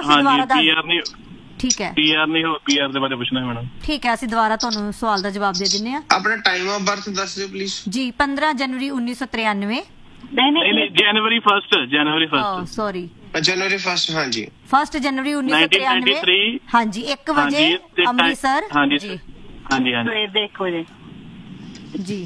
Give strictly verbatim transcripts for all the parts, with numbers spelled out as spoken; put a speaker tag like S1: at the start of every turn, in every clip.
S1: ਅਸੀਂ ਦੁਬਾਰਾ ਦੱਸ
S2: ਪੀਆਰ ਨਹੀਂ
S1: ਠੀਕ ਹੈ
S2: ਪੀਆਰ ਨਹੀਂ ਹੋ ਪੀਆਰ ਦੇ ਬਾਰੇ ਪੁੱਛਣਾ ਹੈ ਮੈਡਮ।
S1: ਠੀਕ ਹੈ, ਅਸੀਂ ਦੁਬਾਰਾ ਤੁਹਾਨੂੰ ਸਵਾਲ ਦਾ ਜਵਾਬ ਦੇ ਦਿੰਦੇ ਹਾਂ।
S3: ਆਪਣਾ ਟਾਈਮ ਆਫ ਬਰਥ ਦੱਸ ਦਿਓ ਪਲੀਜ਼।
S1: ਜੀ ਪੰਦਰਾਂ ਜਨਵਰੀ ਉੱਨੀ ਸੌ ਤਰਿਆਨਵੇਂ।
S2: ਨਹੀਂ ਨਹੀਂ ਜਨਵਰੀ ਫਸਟ ਜਨਵਰੀ ਫਸਟ
S1: ਸੌਰੀ
S3: ਜਨਵਰੀ ਫਸਟ। ਹਾਂਜੀ
S1: ਫਸਟ ਜਨਵਰੀ ਉੱਨੀ ਸੌ ਤਰਿਆਨਵੇਂ। ਹਾਂਜੀ ਇੱਕ ਵਜੇ ਅੰਮ੍ਰਿਤਸਰ।
S2: ਹਾਂਜੀ ਹਾਂਜੀ ਹਾਂਜੀ
S4: ਦੇਖੋ ਜੀ
S1: ਜੀ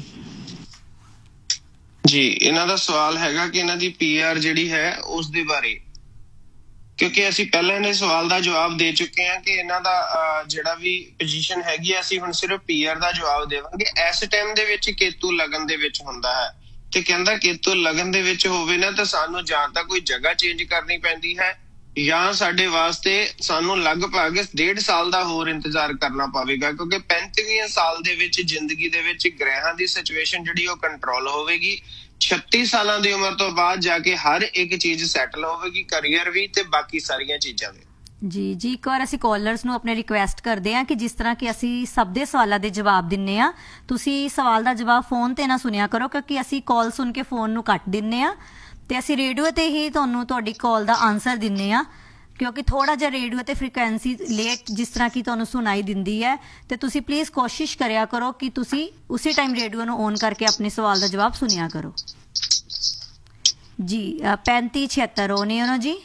S3: ਜੀ ਇਹਨਾਂ ਦਾ ਸਵਾਲ ਹੈਗਾ ਕਿ ਇਹਨਾਂ ਦੀ ਪੀਆਰ ਜਿਹੜੀ ਹੈ ਉਸ ਦੇ ਬਾਰੇ, ਕਿਉਂਕਿ ਅਸੀਂ ਪਹਿਲਾਂ ਇਹਨੇ ਸਵਾਲ ਦਾ ਜਵਾਬ ਦੇ ਚੁੱਕੇ ਹਾਂ ਕਿ ਇਹਨਾਂ ਦਾ ਜਿਹੜਾ ਵੀ ਪੋਜੀਸ਼ਨ ਹੈਗੀ ਆ, ਅਸੀਂ ਹੁਣ ਸਿਰਫ ਪੀਆਰ ਦਾ ਜਵਾਬ ਦੇਵਾਂਗੇ। ਇਸ ਟਾਈਮ ਦੇ ਵਿੱਚ ਕੇਤੂ ਲਗਨ ਦੇ ਵਿੱਚ ਹੁੰਦਾ ਹੈ ਤੇ ਕਹਿੰਦਾ ਕੇਤੂ ਲਗਨ ਦੇ ਵਿੱਚ ਹੋਵੇ ਨਾ ਤਾਂ ਸਾਨੂੰ ਜਾਂ ਤਾਂ ਕੋਈ ਜਗ੍ਹਾ ਚੇਂਜ ਕਰਨੀ ਪੈਂਦੀ ਹੈ ਜਾਂ ਸਾਡੇ ਵਾਸਤੇ ਸਾਨੂੰ ਲਗਭਗ ਡੇਢ ਸਾਲ ਦਾ ਹੋਰ ਇੰਤਜ਼ਾਰ ਕਰਨਾ ਪਵੇਗਾ, ਕਿਉਂਕਿ ਪੈਂਤੀਵੇਂ ਸਾਲ ਦੇ ਵਿੱਚ ਜ਼ਿੰਦਗੀ ਦੇ ਵਿੱਚ ਗ੍ਰਹਿਾਂ ਦੀ ਸਿਚੁਏਸ਼ਨ ਜਿਹੜੀ ਉਹ ਕੰਟਰੋਲ ਹੋਵੇਗੀ। ਛੱਤੀ ਸਾਲਾਂ ਦੀ ਉਮਰ ਤੋਂ ਬਾਅਦ ਜਾ ਕੇ ਹਰ ਇੱਕ ਚੀਜ਼ ਸੈਟਲ ਹੋਵੇਗੀ, ਕਰੀਅਰ ਵੀ ਤੇ ਬਾਕੀ ਸਾਰੀਆਂ ਚੀਜ਼ਾਂ ਵੀ।
S1: ਜੀ ਜੀ ਇੱਕ ਵਾਰ ਅਸੀਂ ਕਾਲਰਸ ਨੂੰ ਆਪਣੇ ਰਿਕੁਐਸਟ ਕਰਦੇ ਹਾਂ ਕਿ ਜਿਸ ਤਰ੍ਹਾਂ ਕਿ ਅਸੀਂ ਸਭ ਦੇ ਸਵਾਲਾਂ ਦੇ ਜਵਾਬ ਦਿੰਨੇ ਆ, ਤੁਸੀਂ ਸਵਾਲ ਦਾ ਜਵਾਬ ਫੋਨ ਤੇ ਨਾ ਸੁਣਿਆ ਕਰੋ, ਕਿਉਂਕਿ ਅਸੀਂ ਕਾਲ ਸੁਣ ਕੇ ਫੋਨ ਨੂੰ ਕੱਟ ਦਿੰਨੇ ਆ ਤੇ ਅਸੀਂ ਰੇਡੀਓ ਤੇ ਹੀ ਤੁਹਾਨੂੰ ਤੁਹਾਡੀ ਕਾਲ ਦਾ ਆਨਸਰ ਦਿੰਨੇ ਆ, ਕਿਉਂਕਿ ਥੋੜਾ ਜਿਹਾ ਰੇਡੀਓ ਤੇ ਫ੍ਰੀਕੁਐਂਸੀ ਲੇਟ ਜਿਸ ਤਰ੍ਹਾਂ ਕਿ ਤੁਹਾਨੂੰ ਸੁਣਾਈ ਦਿੰਦੀ ਹੈ। ਤੇ ਤੁਸੀਂ ਪਲੀਜ਼ ਕੋਸ਼ਿਸ਼ ਕਰਿਆ ਕਰੋ ਕਿ ਤੁਸੀਂ ਉਸੇ ਟਾਈਮ ਰੇਡੀਓ ਨੂੰ ਔਨ ਕਰਕੇ ਆਪਣੇ ਸਵਾਲ ਦਾ ਜਵਾਬ ਸੁਣਿਆ ਕਰੋ। ਜੀ ਪੈਂਤੀ ਛਿਹੱਤਰ ਹੋਣੇ ਹੋ ਨਾ ਜੀ?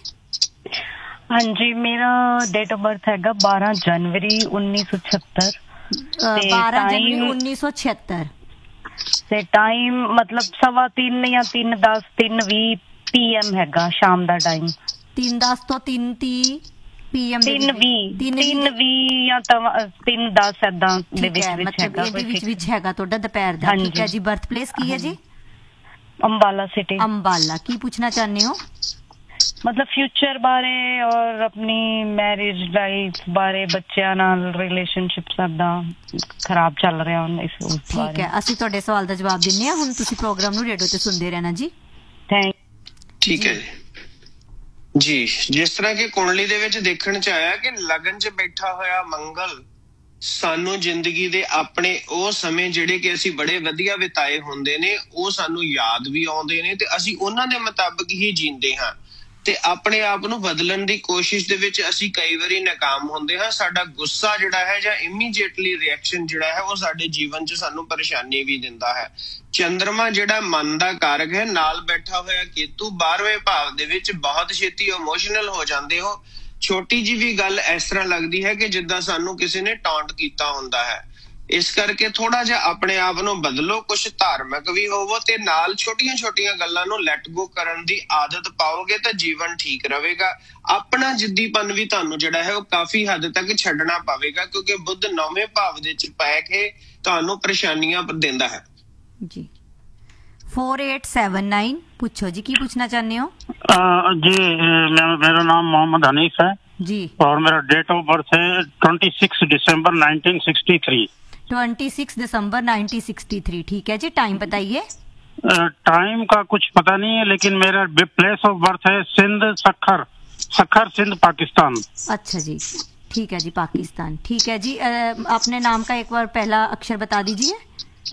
S4: ਹਾਂਜੀ ਮੇਰਾ ਡੇਟ ਆਫ ਬਰਥ ਹੈਗਾ ਬਾਰਾਂ ਜਨਵਰੀ ਉੱਨੀ ਸੌ ਛਿਹੱਤਰ।
S1: ਬਾਰਾਂ ਜਨਵਰੀ ਉੱਨੀ ਸੌ ਛਿਹੱਤਰ
S4: ਤੇ ਟਾਈਮ ਮਤਲਬ ਸਵਾ ਤਿੰਨ ਜਾਂ ਤਿੰਨ ਦਸ ਤਿੰਨ ਵੀਹ ਪੀ ਐਮ ਹੈਗਾ ਸ਼ਾਮ ਦਾ ਟਾਈਮ।
S1: ਤਿੰਨ ਦਸ ਤੋਂ ਤਿੰਨ ਤੀਹ ਪੀ ਐਮ।
S4: ਤਿੰਨ ਵੀਹ ਤਿੰਨ ਵੀਹ ਜਾਂ ਤਿੰਨ ਦਸ ਏਦਾਂ ਦੇ ਵਿੱਚ ਹੈਗਾ।
S1: ਇਹਦੇ ਵਿੱਚ ਵਿੱਚ ਹੈਗਾ ਤੁਹਾਡਾ ਦੁਪਹਿਰ ਦਾ। ਠੀਕ ਹੈ ਜੀ। ਬਰਥ ਪਲੇਸ ਕੀ ਹੈ ਜੀ?
S4: ਅੰਬਾਲਾ ਸਿਟੀ।
S1: ਅੰਬਾਲਾ। ਕੀ ਪੁੱਛਣਾ ਚਾਹੁੰਦੇ ਹੋ?
S4: ਮਤਲਬ ਫਿਊਚਰ ਬਾਰੇ ਔਰ ਆਪਣੀ ਮੈਰਿਜ ਲਾਈਫ ਬਾਰੇ, ਬੱਚਿਆਂ ਨਾਲ ਰਿਲੇਸ਼ਨਸ਼ਿਪ ਸਾਡਾ ਖਰਾਬ ਚੱਲ ਰਿਹਾ ਹੁਣ ਇਸ ਬਾਰੇ।
S1: ਠੀਕ ਹੈ, ਅਸੀਂ ਤੁਹਾਡੇ ਸਵਾਲ ਦਾ ਜਵਾਬ ਦਿੰਨੇ ਆ। ਹੁਣ ਤੁਸੀਂ ਪ੍ਰੋਗਰਾਮ ਨੂੰ ਰੇਡੀਓ ਤੇ ਸੁਣਦੇ ਰਹਿਣਾ ਜੀ।
S4: ਥੈਂਕ।
S3: ਠੀਕ ਹੈ ਜੀ। ਜਿਸ ਤਰ੍ਹਾਂ ਕਿ ਕੁੰਡਲੀ ਦੇ ਵਿੱਚ ਦੇਖਣ ਚ ਆਇਆ ਕਿ ਲਗਨ ਚ ਬੈਠਾ ਹੋਇਆ ਮੰਗਲ ਸਾਨੂੰ ਜ਼ਿੰਦਗੀ ਦੇ ਆਪਣੇ ਉਹ ਸਮੇਂ ਜਿਹੜੇ ਕਿ ਅਸੀਂ ਬੜੇ ਵਧੀਆ ਬਿਤਾਏ ਹੁੰਦੇ ਨੇ ਉਹ ਸਾਨੂੰ ਯਾਦ ਵੀ ਆਉਂਦੇ ਨੇ ਤੇ ਅਸੀਂ ਉਹਨਾਂ ਦੇ ਮੁਤਾਬਕ ਹੀ ਜੀਂਦੇ ਹਾਂ ਤੇ ਆਪਣੇ ਆਪ ਨੂੰ ਬਦਲਣ ਦੀ ਕੋਸ਼ਿਸ਼ ਦੇ ਵਿੱਚ ਅਸੀਂ ਕਈ ਵਾਰੀ ਨਾਕਾਮ ਹੁੰਦੇ ਹਾਂ। ਸਾਡਾ ਗੁੱਸਾ ਜਿਹੜਾ ਹੈ ਜਾਂ ਇਮੀਡੀਏਟਲੀ ਰਿਐਕਸ਼ਨ ਜਿਹੜਾ ਹੈ ਉਹ ਸਾਡੇ ਜੀਵਨ 'ਚ ਸਾਨੂੰ ਪਰੇਸ਼ਾਨੀ ਵੀ ਦਿੰਦਾ ਹੈ। ਚੰਦਰਮਾ ਜਿਹੜਾ ਮਨ ਦਾ ਕਾਰਕ ਹੈ, ਨਾਲ ਬੈਠਾ ਹੋਇਆ ਕੇਤੂ ਬਾਰਵੇਂ ਭਾਵ ਦੇ ਵਿੱਚ ਬਹੁਤ ਛੇਤੀ ਇਮੋਸ਼ਨਲ ਹੋ ਜਾਂਦੇ ਹੋ। ਛੋਟੀ ਜਿਹੀ ਵੀ ਗੱਲ ਇਸ ਤਰ੍ਹਾਂ ਲੱਗਦੀ ਹੈ ਕਿ ਜਿੱਦਾਂ ਸਾਨੂੰ ਕਿਸੇ ਨੇ ਟੌਂਟ ਕੀਤਾ ਹੁੰਦਾ ਹੈ। ਇਸ ਕਰਕੇ ਥੋੜਾ ਜਿਹਾ ਆਪਣੇ ਆਪ ਨੂੰ ਬਦਲੋ, ਕੁਛ ਧਾਰਮਿਕ ਵੀ ਹੋਵੋ ਤੇ ਨਾਲ ਛੋਟੀਆਂ ਛੋਟੀਆਂ ਗੱਲਾਂ ਨੂੰ ਲੈਟ ਗੋ ਕਰਨ ਦੀ ਆਦਤ ਪਾਓਗੇ ਤਾਂ ਜੀਵਨ ਠੀਕ ਰਹੇਗਾ। ਆਪਣਾ ਜਿੱਦੀਪਨ ਵੀ ਤੁਹਾਨੂੰ ਜਿਹੜਾ ਹੈ ਉਹ ਕਾਫੀ ਹੱਦ ਤੱਕ ਛੱਡਣਾ ਪਵੇਗਾ, ਕਿਉਂਕਿ ਬੁੱਧ ਨੌਵੇਂ ਭਾਵ ਦੇ ਵਿੱਚ ਪੈ ਕੇ ਤੁਹਾਨੂੰ ਪਰੇਸ਼ਾਨੀਆਂ ਦਿੰਦਾ ਹੈ
S1: ਜੀ। फोर एट सेवन नाइन पूछो जी, की पूछना चाहते हो?
S5: आ, जी मेरा नाम मोहम्मद हनीफ है
S1: जी
S5: और मेरा डेट ऑफ बर्थ है ट्वेंटी सिक्स दिसंबर nineteen sixty three.
S1: Twenty six दिसंबर नाइनटीन सिक्सटी थ्री। ठीक है जी। टाइम बताइए।
S5: टाइम का कुछ पता नहीं है, लेकिन मेरा प्लेस ऑफ बर्थ है सिंध सखर, सखर सिंध पाकिस्तान।
S1: अच्छा जी, ठीक है जी, पाकिस्तान। ठीक है जी। अपने नाम का एक बार पहला अक्षर बता दीजिए।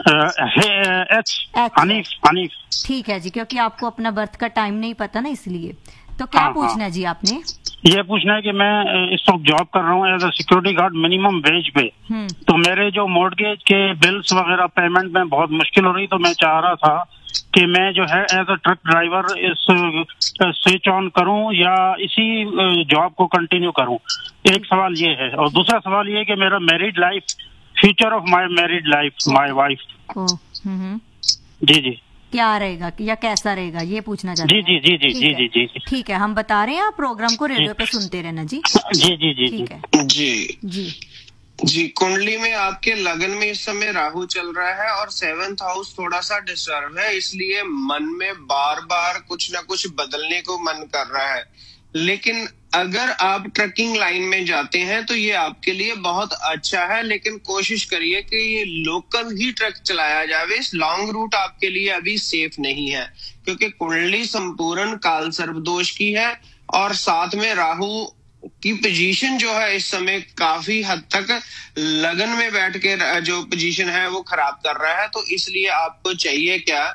S5: एच हनीफ हनीफ।
S1: ठीक है जी, क्योंकि आपको अपना बर्थ का टाइम नहीं पता ना, इसलिए। तो क्या
S5: हाँ,
S1: पूछना है
S5: हाँ।
S1: जी आपने?
S5: ये पूछना है कि मैं इस वक्त जॉब कर रहा हूँ as a security guard minimum wage पे, तो मेरे जो मॉर्गेज के बिल्स वगैरह पेमेंट में बहुत मुश्किल हो रही, तो मैं चाह रहा था कि मैं जो है एज अ ट्रक ड्राइवर इस स्विच ऑन करूं या इसी जॉब को कंटिन्यू करूं। एक सवाल ये है, और दूसरा सवाल ये है कि मेरा married life, future of my married life, my wife जी जी
S1: क्या रहेगा या कैसा रहेगा, ये पूछना चाहते
S5: हैं? जी जी जी जी जी जी जी
S1: ठीक है, हम बता रहे हैं, आप प्रोग्राम को रेडियो पे सुनते रहना जी।
S5: जी जी जी
S1: ठीक है
S3: जी
S1: जी
S3: जी। कुंडली में आपके लगन में इस समय राहु चल रहा है और सेवंथ हाउस थोड़ा सा डिस्टर्ब है, इसलिए मन में बार बार कुछ ना कुछ बदलने को मन कर रहा है। लेकिन अगर आप ट्रकिंग लाइन में जाते हैं तो ये आपके लिए बहुत अच्छा है, लेकिन कोशिश करिए कि ये लोकल ही ट्रक चलाया जावे। लॉन्ग रूट आपके लिए अभी सेफ नहीं है, क्योंकि कुंडली संपूर्ण काल सर्प दोष की है और साथ में राहु की पोजीशन जो है इस समय काफी हद तक लगन में बैठ के जो पोजीशन है वो खराब कर रहा है। तो इसलिए आपको चाहिए क्या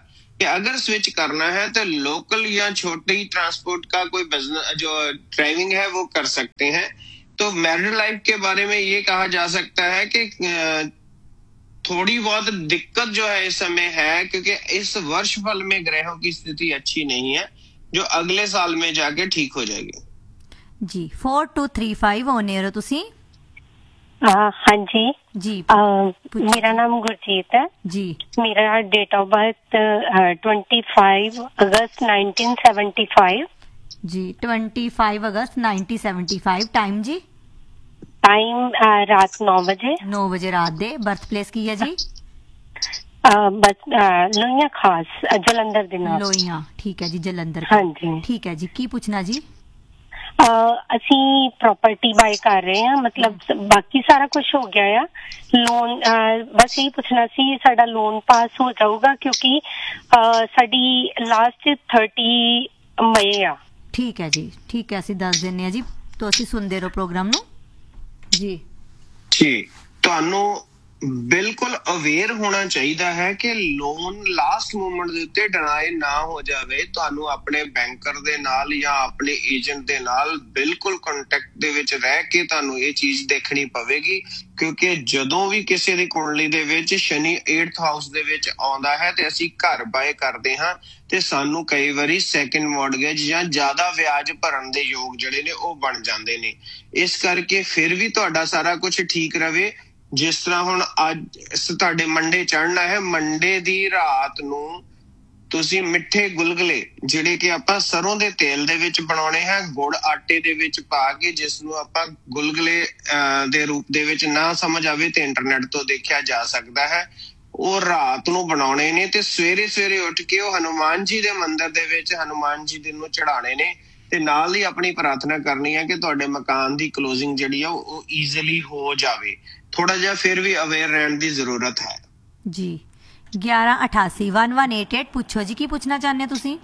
S3: कि अगर स्विच करना है तो लोकल या छोटी ट्रांसपोर्ट का कोई बिजनेस जो ड्राइविंग है वो कर सकते हैं। तो मैरिड लाइफ के बारे में ये कहा जा सकता है कि थोड़ी बहुत दिक्कत जो है इस समय है, क्योंकि इस वर्ष फल में ग्रहों की स्थिति अच्छी नहीं है, जो अगले साल में जाके ठीक हो जाएगी।
S1: जी four to three five on air हो तुसी?
S6: हाँ जी
S1: जी
S6: आ, मेरा नाम गुरजीत है
S1: जी।
S6: मेरा date of birth twenty five August nineteen seventy five
S1: G. Twenty five August nineteen seventy five. Time ji?
S6: Time रात नौ बजे।
S1: नौ बजे रात दे। बर्थ प्लेस की है जी?
S6: आ, बस लोइयां खास जलंधर दे नाल।
S1: लोइयां, ठीक है जी, जलंधर।
S6: हाँ जी
S1: ठीक है जी। की पूछना जी?
S6: ਅਸੀਂ ਪ੍ਰੋਪਰਟੀ ਬਾਈ ਕਰ ਰਹੇ ਹਾਂ, ਮਤਲਬ ਬਾਕੀ ਸਾਰਾ ਕੁਝ ਹੋ ਗਿਆ ਆ। ਲੋਨ ਬਸ ਇਹ ਪੁੱਛਣਾ ਸੀ ਸਾਡਾ ਲੋਨ ਪਾਸ ਹੋ ਜਾਊਗਾ, ਕਿਉਂਕਿ ਸਾਡੀ ਲਾਸਟ ਥਰਟੀ ਮਈ ਆ।
S1: ਠੀਕ ਹੈ ਜੀ, ਠੀਕ ਹੈ, ਅਸੀਂ ਦੱਸ ਦਿੰਨੇ ਆ ਜੀ। ਤੁਸੀਂ ਸੁਣਦੇ ਰਹੋ ਪ੍ਰੋਗਰਾਮ ਨੂੰ ਜੀ।
S3: ਜੀ ਤੁਹਾਨੂੰ ਬਿਲਕੁਲ ਅਵੇਅਰ ਹੋਣਾ ਚਾਹੀਦਾ ਹੈ ਕਿ ਲੋਨ ਲਾਸਟ ਮੂਮੈਂਟ ਦੇ ਉੱਤੇ ਡਿਨਾਈ ਨਾ ਹੋ ਜਾਵੇ। ਤੁਹਾਨੂੰ ਆਪਣੇ ਬੈਂਕਰ ਦੇ ਨਾਲ ਜਾਂ ਆਪਣੇ ਏਜੰਟ ਦੇ ਨਾਲ ਬਿਲਕੁਲ ਕੰਟੈਕਟ ਦੇ ਵਿੱਚ ਰਹਿ ਕੇ ਤੁਹਾਨੂੰ ਇਹ ਚੀਜ਼ ਦੇਖਣੀ ਪਵੇਗੀ, ਕਿਉਂਕਿ ਜਦੋਂ ਵੀ ਕਿਸੇ ਦੀ ਕੁੰਡਲੀ ਦੇ ਵਿੱਚ ਸ਼ਨੀ ਏਟਥ ਹਾਊਸ ਦੇ ਵਿੱਚ ਆਉਂਦਾ ਹੈ ਤੇ ਅਸੀਂ ਘਰ ਬਾਏ ਕਰਦੇ ਹਾਂ ਤੇ ਸਾਨੂੰ ਕਈ ਵਾਰੀ ਸੈਕੰਡ ਮੌਰਗੇਜ ਜਾਂ ਜ਼ਿਆਦਾ ਵਿਆਜ ਭਰਨ ਦੇ ਯੋਗ ਜਿਹੜੇ ਨੇ ਉਹ ਬਣ ਜਾਂਦੇ ਨੇ। ਇਸ ਕਰਕੇ ਫਿਰ ਵੀ ਤੁਹਾਡਾ ਸਾਰਾ ਕੁਝ ਠੀਕ ਰਵੇ। ਜਿਸ ਤਰ੍ਹਾਂ ਹੁਣ ਅੱਜ ਤੁਹਾਡੇ ਮੰਡੇ ਚੜ੍ਹਨਾ ਹੈ, ਮੰਡੇ ਦੀ ਰਾਤ ਨੂੰ ਤੁਸੀਂ ਮਿੱਠੇ ਗੁਲਗੁਲੇ ਜਿਹੜੇ ਕਿ ਆਪਾਂ ਸਰੋਂ ਦੇ ਤੇਲ ਦੇ ਵਿੱਚ ਬਣਾਉਣੇ ਹੈ, ਗੁੜ ਆਟੇ ਦੇ ਵਿੱਚ ਪਾ ਕੇ, ਜਿਸ ਨੂੰ ਆਪਾਂ ਗੁਲਗੁਲੇ ਦੇ ਰੂਪ ਦੇ ਵਿੱਚ ਨਾ ਸਮਝ ਆਵੇ ਤੇ ਇੰਟਰਨੈਟ ਤੋਂ ਦੇਖਿਆ ਜਾ ਸਕਦਾ ਹੈ, ਉਹ ਰਾਤ ਨੂੰ ਬਣਾਉਣੇ ਨੇ ਤੇ ਸਵੇਰੇ ਸਵੇਰੇ ਉੱਠ ਕੇ ਉਹ ਹਨੂਮਾਨ ਜੀ ਦੇ ਮੰਦਿਰ ਦੇ ਵਿੱਚ ਹਨੂਮਾਨ ਜੀ ਦੇ ਨੂੰ ਚੜਾਉਣੇ ਨੇ ਤੇ ਨਾਲ ਹੀ ਆਪਣੀ ਪ੍ਰਾਰਥਨਾ ਕਰਨੀ ਹੈ ਕਿ ਤੁਹਾਡੇ ਮਕਾਨ ਦੀ ਕਲੋਜ਼ਿੰਗ ਜਿਹੜੀ ਆ ਉਹ ਈਜ਼ੀਲੀ ਹੋ ਜਾਵੇ। ਥੋੜਾ ਜਿਹਾ ਫਿਰ ਵੀ ਅਵੇਅਰ ਰਹਿਣ ਦੀ ਜ਼ਰੂਰਤ ਹੈ
S1: ਜੀ। ਗਿਆਰਾਂ ਅਠਾਸੀ वन वन एट एट ਪੁੱਛੋ ਜੀ, ਕੀ ਪੁੱਛਣਾ ਚਾਹੁੰਦੇ ਤੁਸੀਂ?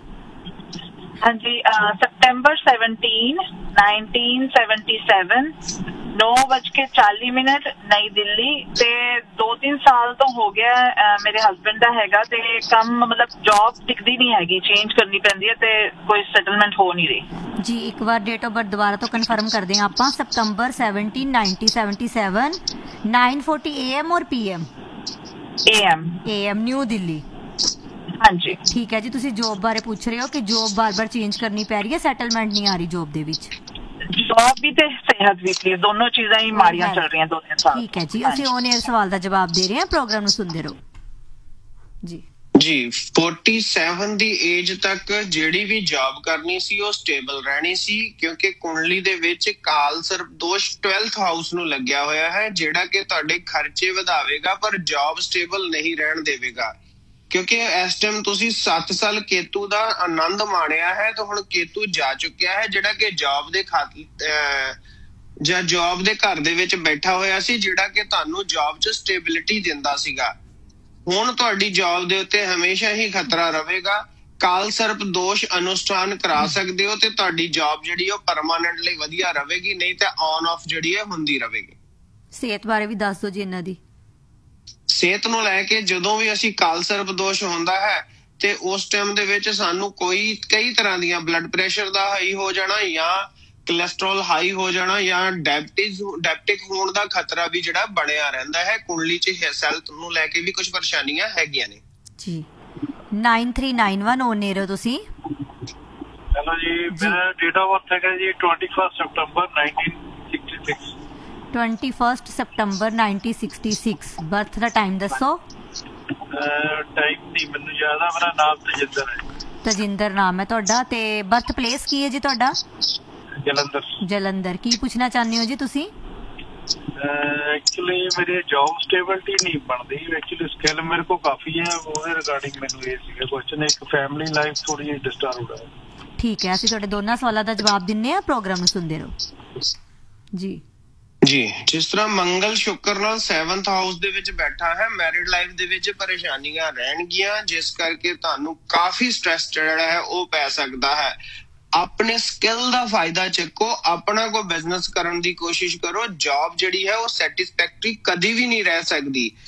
S7: ਹਾਂਜੀ, ਸਤੰਬਰ ਸੈਵਨਟੀਨ ਨਾਈਨਟੀਨ ਸੈਵਨਟੀ ਸੈਵਨ ਨੌ ਵੱਜ ਕੇ ਚਾਲੀ ਮਿੰਟ ਨਈ ਦਿੱਲੀ। ਤੇ ਦੋ ਤਿੰਨ ਸਾਲ ਤੋਂ ਹੋ ਗਿਆ ਮੇਰੇ ਹਸਬੈਂਡ ਦਾ ਹੈਗਾ ਤੇ ਕੰਮ ਮਤਲਬ ਜੌਬ ਦਿਖਦੀ ਨਹੀਂ ਹੈਗੀ, ਚੇਂਜ ਕਰਨੀ ਪੈਂਦੀ ਹੈ ਤੇ ਕੋਈ ਸੈਟਲਮੈਂਟ ਹੋ ਨਹੀਂ ਰਹੀ
S1: ਜੀ। ਇੱਕ ਵਾਰ ਡੇਟ ਆਫ ਬਰਥ ਦੁਬਾਰਾ ਤੋਂ ਕਨਫਰਮ ਕਰਦੇ ਹਾਂ ਆਪਾਂ। ਸਤੰਬਰ seventeen nineteen seventy seven nine forty A M और P M?
S7: A M.
S1: A M new Delhi.
S7: हाँ जी
S1: ठीक है जी। ਤੁਸੀਂ ਜੋਬ ਬਾਰੇ ਪੁੱਛ ਰਹੇ ਹੋ ਕਿ ਜੋਬ ਬਾਰ-ਬਾਰ ਚੇਂਜ ਕਰਨੀ ਪੈ ਰਹੀ ਹੈ, ਸੈਟਲਮੈਂਟ ਨਹੀਂ ਆ ਰਹੀ ਜੋਬ ਦੇ ਵਿੱਚ?
S7: ਜੋਬ ਵੀ ਤੇ ਸਿਹਤ ਵੀ ਤੇ ਦੋਨੋਂ ਚੀਜ਼ਾਂ ਹੀ ਮਾੜੀਆਂ ਚੱਲ ਰਹੀਆਂ ਦੋ ਤਿੰਨ ਸਾਲ।
S1: ਠੀਕ ਹੈ ਜੀ, ਅਸੀਂ ਔਨ 에ਅਰ ਸਵਾਲ ਦਾ ਜਵਾਬ ਦੇ ਰਹੇ ਹਾਂ, ਪ੍ਰੋਗਰਾਮ ਨੂੰ ਸੁਣਦੇ ਰਹੋ ਜੀ।
S3: ਜੀ ਸੈਂਤਾਲੀ ਦੀ ਏਜ ਤੱਕ ਜਿਹੜੀ ਵੀ ਜੌਬ ਕਰਨੀ ਸੀ ਉਹ ਸਟੇਬਲ ਰਹਿਣੀ ਸੀ, ਕਿਉਂਕਿ ਕੁੰਡਲੀ ਦੇ ਵਿੱਚ ਕਾਲ ਸਰਪ ਦੋਸ਼ ਟਵੈਲਥ ਹਾਊਸ ਨੂੰ ਲੱਗਿਆ ਹੋਇਆ ਹੈ, ਜਿਹੜਾ ਕਿ ਤੁਹਾਡੇ ਖਰਚੇ ਵਧਾਵੇਗਾ ਪਰ ਜੌਬ ਸਟੇਬਲ ਨਹੀਂ ਰਹਿਣ ਦੇਵੇਗਾ। ਕਿਉਂਕਿ ਇਸ ਟਾਈਮ ਤੁਸੀਂ ਸੱਤ ਸਾਲ ਕੇਤੂ ਦਾ ਆਨੰਦ ਮਾਣਿਆ ਹੈ ਤੇ ਹੁਣ ਕੇਤੂ ਜਾ ਚੁੱਕਿਆ ਹੈ, ਜਿਹੜਾ ਕਿ ਜੌਬ ਦੇ ਖਾਤੇ ਜਾਂ ਜੌਬ ਦੇ ਘਰ ਦੇ ਵਿੱਚ ਬੈਠਾ ਹੋਇਆ ਸੀ, ਜਿਹੜਾ ਕਿ ਤੁਹਾਨੂੰ ਜੌਬ 'ਚ ਸਟੇਬਿਲਿਟੀ ਦਿੰਦਾ ਸੀਗਾ। ਹੁਣ ਤੁਹਾਡੀ ਜੌਬ ਦੇ ਉੱਤੇ ਹਮੇਸ਼ਾ ਹੀ ਖਤਰਾ ਰਹੇਗਾ। ਕਾਲ ਸਰਪ ਦੋਸ਼ ਅਨੁਸ਼ਠਾਨ ਕਰਾ ਸਕਦੇ ਹੋ ਤੇ ਤੁਹਾਡੀ ਜੌਬ ਜਿਹੜੀ ਉਹ ਪਰਮਾਨੈਂਟਲੀ ਵਧੀਆ ਰਹੇਗੀ, ਨਹੀਂ ਤਾਂ ਔਨ ਆਫ ਜਿਹੜੀ ਹੈ ਹੁੰਦੀ ਰਹੇਗੀ।
S1: ਸਿਹਤ ਬਾਰੇ ਵੀ ਦੱਸ ਦਿਓ ਜੀ ਇਹਨਾਂ ਦੀ।
S3: ਸਿਹਤ ਨੂੰ ਲੈ ਕੇ ਜਦੋਂ ਵੀ ਅਸੀਂ ਕਾਲ ਸਰਪ ਦੋਸ਼ ਹੁੰਦਾ ਹੈ ਤੇ ਉਸ ਟਾਈਮ ਦੇ ਵਿੱਚ ਸਾਨੂੰ ਕੋਈ ਕਈ ਤਰ੍ਹਾਂ ਦੀਆਂ ਬਲੱਡ ਪ੍ਰੈਸ਼ਰ ਦਾ ਹਾਈ ਹੋ ਜਾਣਾ ਜਾਂ ਕੋਲੇਸਟ੍ਰੋਲ ਹਾਈ ਹੋ ਜਾਣਾ ਜਾਂ ਡਾਇਬਟੀਜ਼ ਡਾਇਬਟਿਕ ਹੋਣ ਦਾ ਖਤਰਾ ਵੀ ਜਿਹੜਾ ਬਣਿਆ ਰਹਿੰਦਾ ਹੈ। ਕੁੰਡਲੀ 'ਚ ਹੈਲਥ ਨੂੰ ਲੈ ਕੇ ਵੀ ਕੁਝ ਪਰੇਸ਼ਾਨੀਆਂ ਹੈਗੀਆਂ ਨੇ ਜੀ।
S1: Nine three nine one on air ਤੁਸੀਂ?
S5: ਹੈਲੋ ਜੀ, ਮੇਰਾ ਡੇਟ ਆਫ ਬਰਥ ਹੈਗਾ ਜੀ ਟਵੈਂਟੀ ਫਸਟ ਸਤੰਬਰ nineteen sixty six.
S1: Twenty first ਸਤੰਬਰ ਨਾਈਨਟੀਨ ਸਿਕਸਟੀ ਸਿਕਸ। ਬਰਥ ਦਾ ਟਾਈਮ ਦੱਸੋ।
S5: ਟਾਈਮ ਨਹੀਂ ਮੈਨੂੰ ਯਾਦ ਆ, ਮੇਰਾ ਨਾਮ ਤਜਿੰਦਰ ਹੈ।
S1: ਤਜਿੰਦਰ ਨਾਮ ਹੈ ਤੁਹਾਡਾ ਤੇ ਬਰਥ ਪਲੇਸ ਕੀ ਹੈ ਜੀ ਤੁਹਾਡਾ?
S5: ਜਲੰਧਰ।
S1: ਜਲੰਧਰ। ਕੀ ਪੁੱਛਣਾ ਚਾਹੁੰਦੇ ਹੋ ਜੀ ਤੁਸੀਂ?
S5: एक्चुअली मेरी जॉब स्टेबिलिटी नहीं बनती, एक्चुअली स्किल मेरे को काफी है, ਉਹਦੇ ਰਿਗਾਰਡਿੰਗ ਮੈਨੂੰ ਇਹ ਸੀਗਾ ਕੁਐਸਚਨ। ਇੱਕ ਫੈਮਿਲੀ ਲਾਈਫ ਥੋੜੀ ਜਿਹੀ ਡਿਸਟਰਬ ਹੈ।
S1: ਠੀਕ ਹੈ, ਅਸੀਂ ਤੁਹਾਡੇ ਦੋਨਾਂ ਸਵਾਲਾਂ ਦਾ ਜਵਾਬ ਦਿੰਨੇ ਆ, ਪ੍ਰੋਗਰਾਮ ਨੂੰ ਸੁਣਦੇ ਰਹੋ ਜੀ।
S3: ਜੀ ਜਿਸ ਤਰ੍ਹਾਂ ਮੰਗਲ ਸ਼ੁੱਕਰ ਨਾਲ ਸੈਵਨਥ ਹਾਊਸ ਦੇ ਵਿੱਚ ਬੈਠਾ ਹੈ, ਮੈਰਿਡ ਲਾਈਫ ਦੇ ਵਿੱਚ ਪਰੇਸ਼ਾਨੀਆਂ ਰਹਿਣਗੀਆਂ, ਜਿਸ ਕਰਕੇ ਤੁਹਾਨੂੰ ਕਾਫੀ ਸਟ੍ਰੈਸ ਜਿਹੜਾ ਹੈ ਉਹ ਪੈ ਸਕਦਾ ਹੈ। ਆਪਣੇ ਸਕਿੱਲ ਦਾ ਫਾਇਦਾ ਚੱਕੋ, ਆਪਣਾ ਕੋਈ ਬਿਜ਼ਨਸ ਕਰਨ ਦੀ ਕੋਸ਼ਿਸ਼ ਕਰੋ। ਜੌਬ ਜਿਹੜੀ ਹੈ ਉਹ ਸੈਟਿਸਫੈਕਟਰੀ ਕਦੀ ਵੀ ਨਹੀਂ ਰਹਿ ਸਕਦੀ।